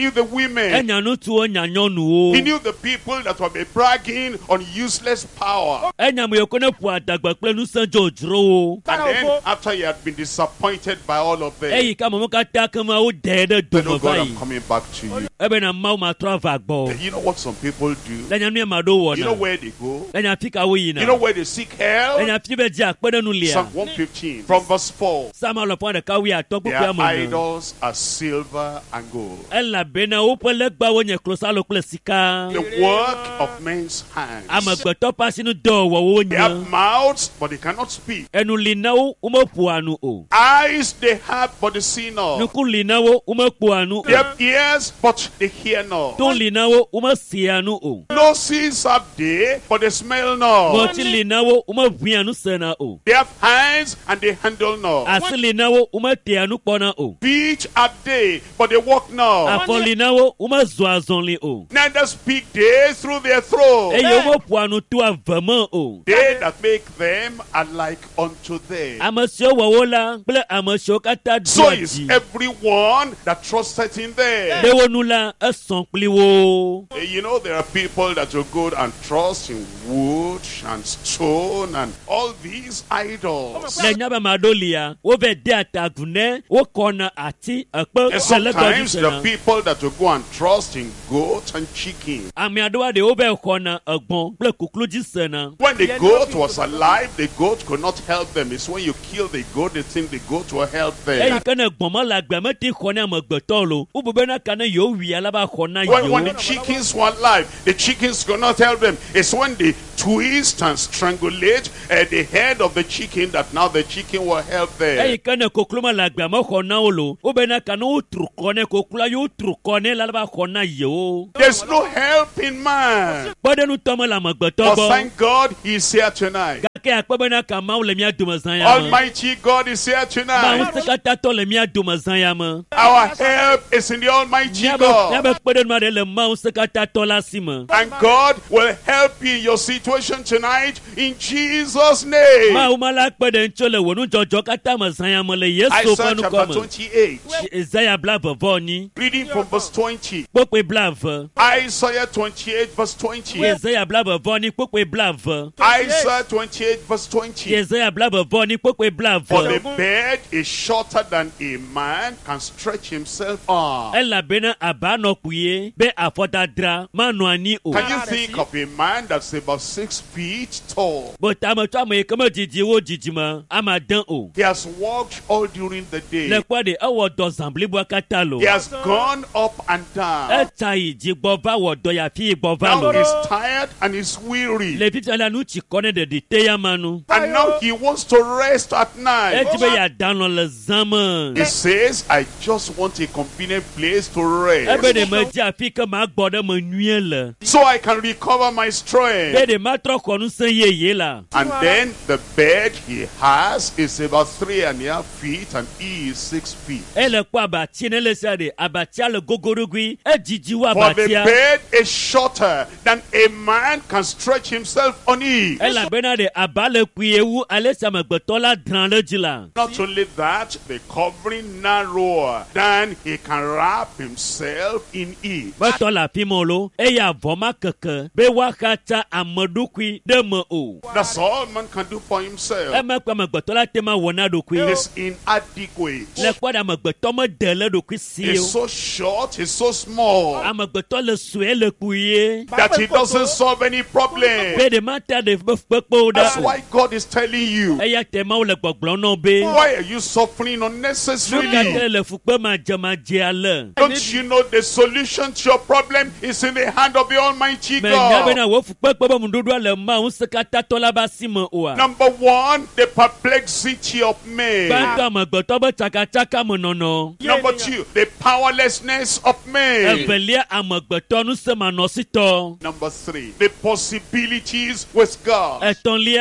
knew the women. Enya no tu onya nyonu o. He knew the people that were bragging on useless power. Enya mo yekone pu adagba ple nu sanjo ojro. And then after he had been disappointed by all of them, Eyi ka mo ka ta kama o de de do said, mo oh God, vai. I'm coming back to you. Ebe na ma ma tra va gbo. You know what some people do? Lenya nu ma do wo You know na. where they go? Lenya fika wo yi na. You know where they seek help? Lenya fi be ji akpede nu lia. Psalm one fifteen from verse four. Sama lo pon de ka wi ato Their popo amana. idols are silver and gold, Ela bena o pele gba wo nye klosa lo kle sika. the work of men's hands. Amagbeto pasi nu do wo wo They nya. have mouths, but they cannot speak. Enu lina wo o mo pu anu o. Eyes they have, but they see not. Nuku lina wo o mo pu anu They o. have ears, but they hear not. Ton lina wo o mo si anu o. Noses have they, but they smell not. Moti lina wo o mo vi anu sena o. They have hands, and they handle not. Asi lina wo o mo te anu pona o. Feet have they, but they walk not. Afọ lina wo o mo zo azonli o. Neither speak they through their throat. Eye o mo pu anu tu avama o. They that make them are like unto them. Amasio wo wo la ple amasio kata So is duaji. everyone that trusteth in them. De wo nu la eson pli wo. Eh, You know, there are people that will go and trust in wood and stone and all these idols. Lenya ba madolia wo ve de atagune wo kona ati ekpe And sele sometimes there are godisena. people that will go and trust in goat and chicken. Ami adowa de wo ve kona egbon ple kuklu jisena. When the goat was alive, the goat could not help them. It's when you kill the goat, they think the goat will help them. Eyi kana egbon mo la gbe me ti kona amagbeto lo. Wo bebe na kana yo wi alaba kona When, when the yo. chickens were alive, the chickens could not help them. It's when they twist and strangulate uh, the head of the chicken that now the chicken will help them. Eyi kana koklu ma la gbe mo kona o lo. Wo be na kana o tru kone koklu yo tru kone la ba kona yo. There's no help in man. Bode nu tomo la amagbeto But bo. thank God he's here tonight. Ke akpebe na ka ma le mi adumazan ya ma. Almighty God is here Ma tonight. usekata to le mi adumazan ya ma. Our help is in the Almighty Nya God. be kpede ma de le ma usekata to la si ma. And God will help you in your situation tonight in Jesus' name. Ma umala kpede ncho le wonu jojo kata mazan ya ma le Yesu Isaiah ponu chapter ko ma. twenty-eight, Isaiah blave voni. reading from verse twenty. Kpokpe blave. Isaiah twenty-eight, verse twenty. Isaiah blave voni kpokpe blave. Isaiah twenty-eight, verse twenty. Isaiah blave voni kpokpe For the blave. bed is shorter than a man can stretch himself on. Ela bena abano kuye be afodadra manu ani o. Can you think of a man that's about six feet tall? But amato amo kama jiji wo jiji ma ama dan o. He has walked all during the day. Le kwade ewo do zambli bo kata lo. He has gone up and down. Eta iji gbova wo do ya fi gbova Now lo. he's tired and he's weary. Le fifi ala nu chi kone de de te ya manu. And now he wants to rest at night. Eti be ya dan lo le zaman. He says, I just want a convenient place to rest Ebe de me ji afi ke ma gbode me nuye le. so I can recover my Be strength. de ma tro konu sen ye ye la. And then the bed he has is about three and a half feet and he is six feet. Ele kwa abati ne le se de abati le gogorugui. E jiji wa For the abati ya. bed is shorter than a man can stretch himself on it. Ela bena de abale kuye wu ale se amagbeto la dran le ji la. Not only that, the covering narrower than he can wrap himself in it. Beto la fi mo lo. E ya voma keke. Be wa kata amadukui de me o. That's all man can do for E himself. me kwa amagbeto la tema wona do kui. He's inadequate. Le kwa de amagbeto me de le do kui si He's o. so short, he's so small Amagbeto le sue le kuye. that he doesn't solve any problem. Be de mata de fekpo That's da. why God is telling you, E ya tema o le gbogblon no be. why are you suffering Nuka unnecessarily? tele le fukpe ma jama je ale. Don't you know the solution to your problem is in the hand of the Almighty Me nya be God? na wo fukpe pe ba mundudu le ma un sekata to la ba si mo o a. Number one, the perplexity of men. Bantu amagbeto be chaka chaka mo nono. Number two, the powerlessness of men. Evelia amagbeto nu se ma no sito. Number three, the possibilities with God. Etonlia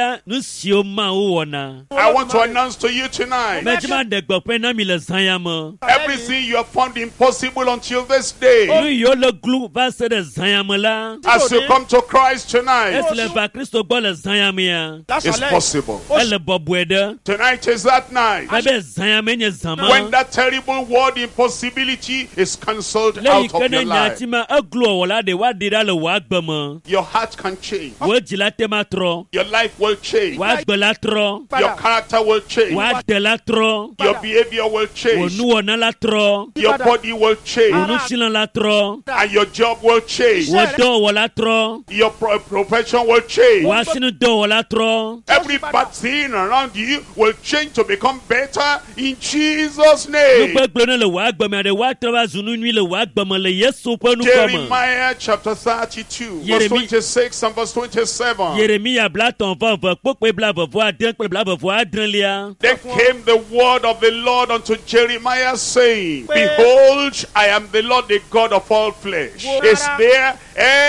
bena nu sio ma wona. I want to announce to you tonight, Mejima de gbope na mi le zanyama. everything you have found impossible until this day, Nu yo le glu va se de zanyama la. as you come to Christ tonight, Es le ba Kristo gbo le zanyama ya. it's possible. Elle bobwede. Tonight is that night Ebe zanyama nye when zama. that terrible word impossibility is cancelled Le out of ikene your life. nyatima aglo wala de wa dira le wa gbama. Your heart can change. Wo jila tema tro. Your life will change. Wa gbela tro. Your character will change. Wa de la tro. Your behavior will Wo change. nu wona la tro. Your body will Wo change. nu shilan la tro. And your job will change. Wo do wala tro. Your pro- profession will change. Wa sinu do wala tro. Every bad thing around you will change to become better in Jesus' name. Nugbe gblone le wa gbama de wa tro va zunu nui le wa gbama le Yesu pe nu koma. Jeremiah chapter thirty-two, verse Jeremy- twenty-six and verse twenty-seven. Yeremia bla ton va va pokpe bla va vo adren pe bla va vo adren lia. Then came the word of the Lord unto Jeremiah, saying, Behold, I am the Lord, the God of all flesh. Is there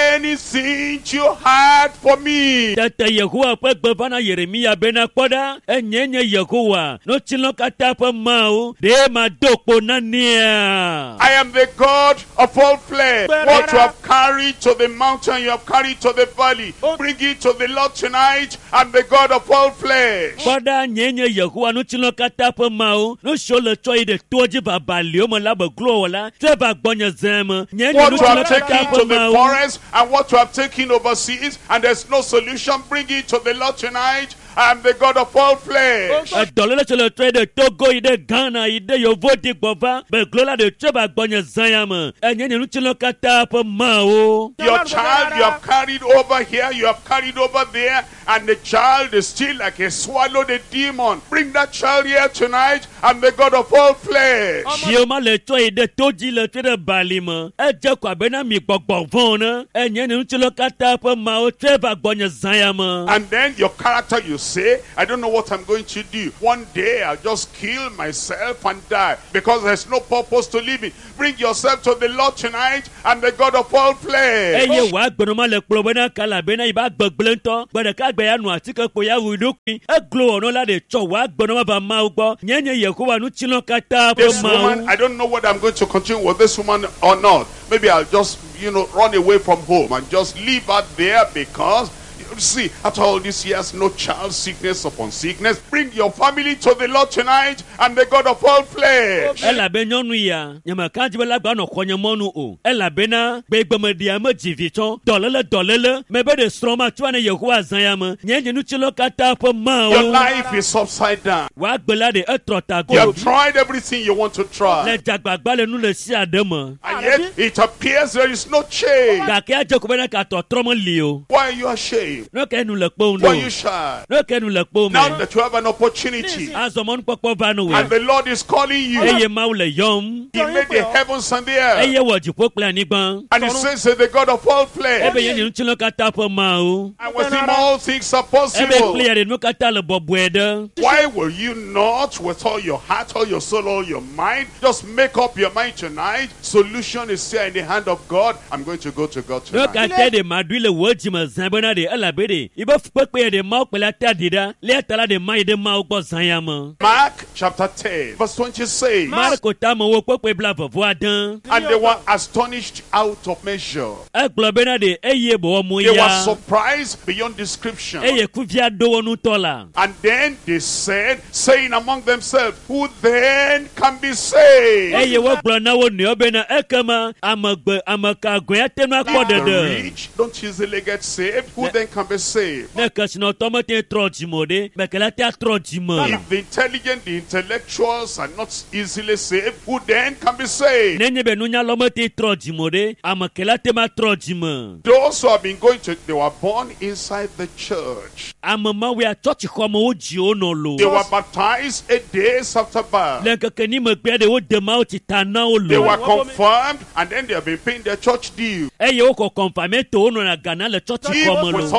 anything you had for me? Tete Yehowa pe gbe va na Yeremia bena kpoda enyenye Yehowa no chilo kata pe mau de ma dokpo na nia. I am the God of all flesh. What you have carried to the mountain, you have carried to the valley. Bring it to the Lord tonight. I'm the God of all flesh. Kpoda nyenye Yehowa no chilo kata pe mau no shole choi de toji ba balio mo la ba glo wala tre ba gbonye zem. Nyenye no What you chilo have kata taken pe to the mau. forest and what you have taken overseas, and there's no solution, bring it to the Lord tonight. I am the God of all flesh. Dolele chole tre de Togo ide Ghana ide Yovo di gbova be glola de tre ba gbonye zayam. Enyenye no chilo kata pe mau. Your child you have carried over here, you have carried over there, and the child is still like a swallowed a demon. Bring that child here tonight. I'm the God of all flesh. Shioma le to ide toji le tre de balima. E je kwa bena mi gbogbo vona. Enyenye no chilo kata pe mau tre ba gbonye zayam. And then your character, you say, I don't know what I'm going to do. One day I'll just kill myself and die because there's no purpose to living. Bring yourself to the Lord tonight. I'm the God of all flesh. Eye wa gbonoma le kplo bena kala bena iba gbegblento gbede ka gbe ya nu atike ko ya wudokin e glo ono la de cho wa gbonoma ba ma ugbo nyenye Yehowa nu chilo kata pe This ma woman, I don't know whether I'm going to continue with this woman or not. Maybe I'll just, you know, run away from home and just leave her there because, you see, after all these years, no child, sickness upon sickness. Bring your family to the Lord tonight and the God of all flesh. ela be nyɔnu ya nyama kan jibe la gba no xɔnye mɔnu o ela bena be gbemedia me dzivi tsɔ dɔlele dɔlele me be de srɔ̃ma tso ne Yehowa zanya me nyenye nu chilo kata pe ma Your o life is upside down. wa gbe la de etrɔ ta You go have tried everything you want to le try. dzagbagba le nu le si ade me And yet it appears there is no change. gake adze ko bena ka tɔtrɔ me li o Why are you ashamed? ne ke nu le kpɔ Why are ŋu you shy? ne ke nu le kpɔ Now me that you have an opportunity azɔmɔ nukpɔkpɔ va nu and we the Lord is calling you, eye mawu le yɔm He made the heavens and the earth. eye wɔ dziƒo kple anyigba And He says that the God of all ebe flesh. ye nye nu chilo kata pe ma o And with Him all things are ebe possible. kple ya de nu kata le bɔbɔe ɖe. Why will you not, with all your heart, all your soul, all your mind, just make up your mind tonight? Solution is here in the hand of God. I'm going to go to God Ne tonight. kate de madui le wo dzime zã bena de elabe de ibe fukpekpe de mawo kple ata di ɖa le ta la de ma yi de mawo gbɔ zã ya me. Mark chapter ten, verse twenty-six. Marko ta me wo kpekpe bla vevo ade. And they were astonished out of measure. Egblɔ bena de eye be wɔ mo They were ya surprised beyond description. eye kuvia do wo nutɔ la. And then they said, saying among themselves, who then can be saved? Eye wo gblɔ na wo nɔewo bena ekema amegbe ameka gɔ̃ ate nu akpɔ If the ɖeɖe. rich don't easily get saved, who then can be saved? Ne kesinɔtɔ mete trɔ dzime o de mekele te atrɔ dzime. If the intelligent, the intellectuals are not easily saved, who then can be saved? Nenye be nunyalɔ mete trɔ dzime o de amekele te ma trɔ dzime. Those who have been going to, they were born inside the church. Ame mawo ya tsɔtsixɔme wo dzi wo nɔ They lo. were baptized eight days after birth. Le nkeke ni megbea de wo de mawo tsi ta na wo They were lo. confirmed, and then they have been paying their church due. Eye wo kɔ kɔnfame to wo nɔna gana le tsɔtsi Even xɔme with lo. all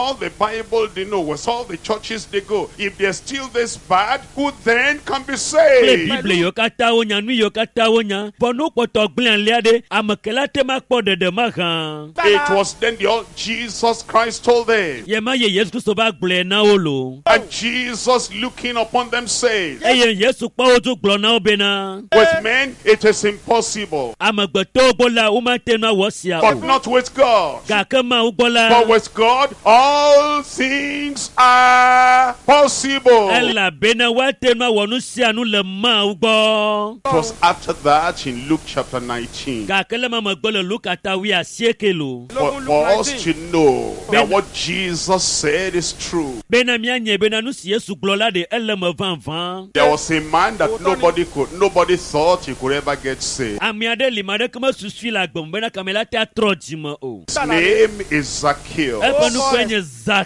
all the Bible they know, with all the churches they go, if they're still this bad, who then can be saved? Bible yo kata wonya nu yo kata wonya ponu poto gblian liade amakela te makpo dede magan. It was then the old Jesus Christ told them. Ye ma ye Yesu Kristo ba gble na olo. And Jesus looking upon them said, Eye Yesu pa oju glo na obena. with men it is impossible, Amagbeto bola umatena wosia. but not with God. Ga kama ubola. But with God, all things are possible. Ela bena watena wonusia nu le ma ugbo. It was after that in Luke chapter nineteen. Ga kele mama gbolo look at we asiekelo. For, for us to know that what Jesus said is true. Bena mianye bena nu si Yesu glo la de ele me van van. There was a man that nobody could, nobody thought he could ever get saved. Amiade limade kama susui la gbom bena kamela te atrojima o. His name is Zacchaeus. Epanu kwenye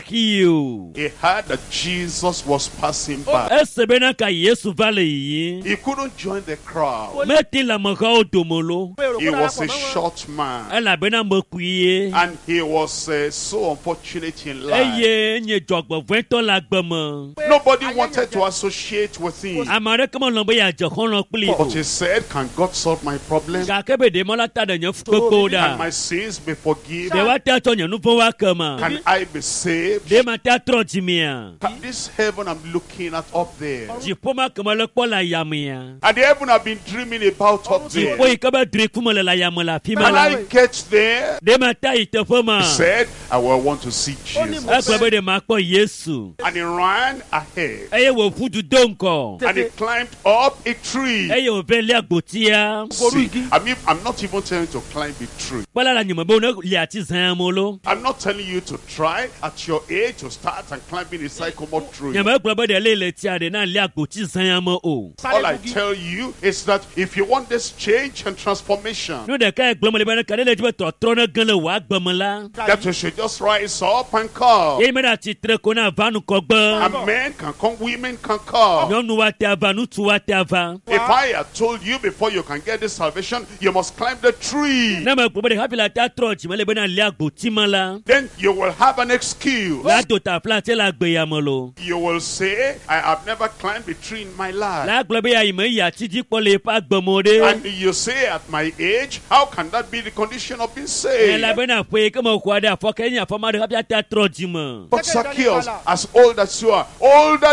Zakio. He heard that Jesus was passing by. Ese bena ka Yesu vale yi. He couldn't join the crowd. Meti la maka odomolo. He was a short man. Ela bena mokuye. And he was uh, so unfortunate in life. Eye nye jogbo vento la gbemo. Nobody wanted to associate with him. Amare kama lombe ya jokon pli. But he said, can God solve my problem? Ga kebe de mola ta de nyofukoko Can da. my sins be forgiven? De wa ta to nyanu fo wa kama. Can I be saved? De ma ta trojimia. Can this heaven I'm looking at up there, Jipoma kama le pola yamia. and the heaven I've been dreaming about up there, Jipo ikaba drik kumole la yamola can fimala. I get there? De ma ta ite foma. He said, I will want to see Jesus. Akwabe de makpo Yesu. And he ran ahead. Eye wo fudu donko. And he climbed up a tree. Eye wo vele agbotia. See, I mean, I'm not even telling you to climb a tree. Wala la nyuma bo no liati zamolo. I'm not telling you to try at your age to start and climbing a sycamore tree. Nyama ekwabe de lele tia de na li agboti zamo o. All I tell you is that if you want this change and transformation, No de ka egbomo le bana kale le tibe totro na gan le wa gbomola. that you should just rise up and come. Ye me da titre ko na vanu kogbo. And men can come, women can come. Nyonu wa te ava nu tu wa te ava. If I had told you before you can get this salvation, you must climb the tree, Na ma ekwabe de hapi la ta troji me le bana li agboti mala. then you will have an excuse. La do ta fla te la gbe yamolo. You will say, I have never climbed a tree in my life. La globe ya ime ya ti di pole pa gbomode. And you say, at my age, how can that be the condition of being E saved? la bana fwe kama kwa da fo kenya fo ma de hapi ta troji mo. But Zacchaeus, as old as you are, older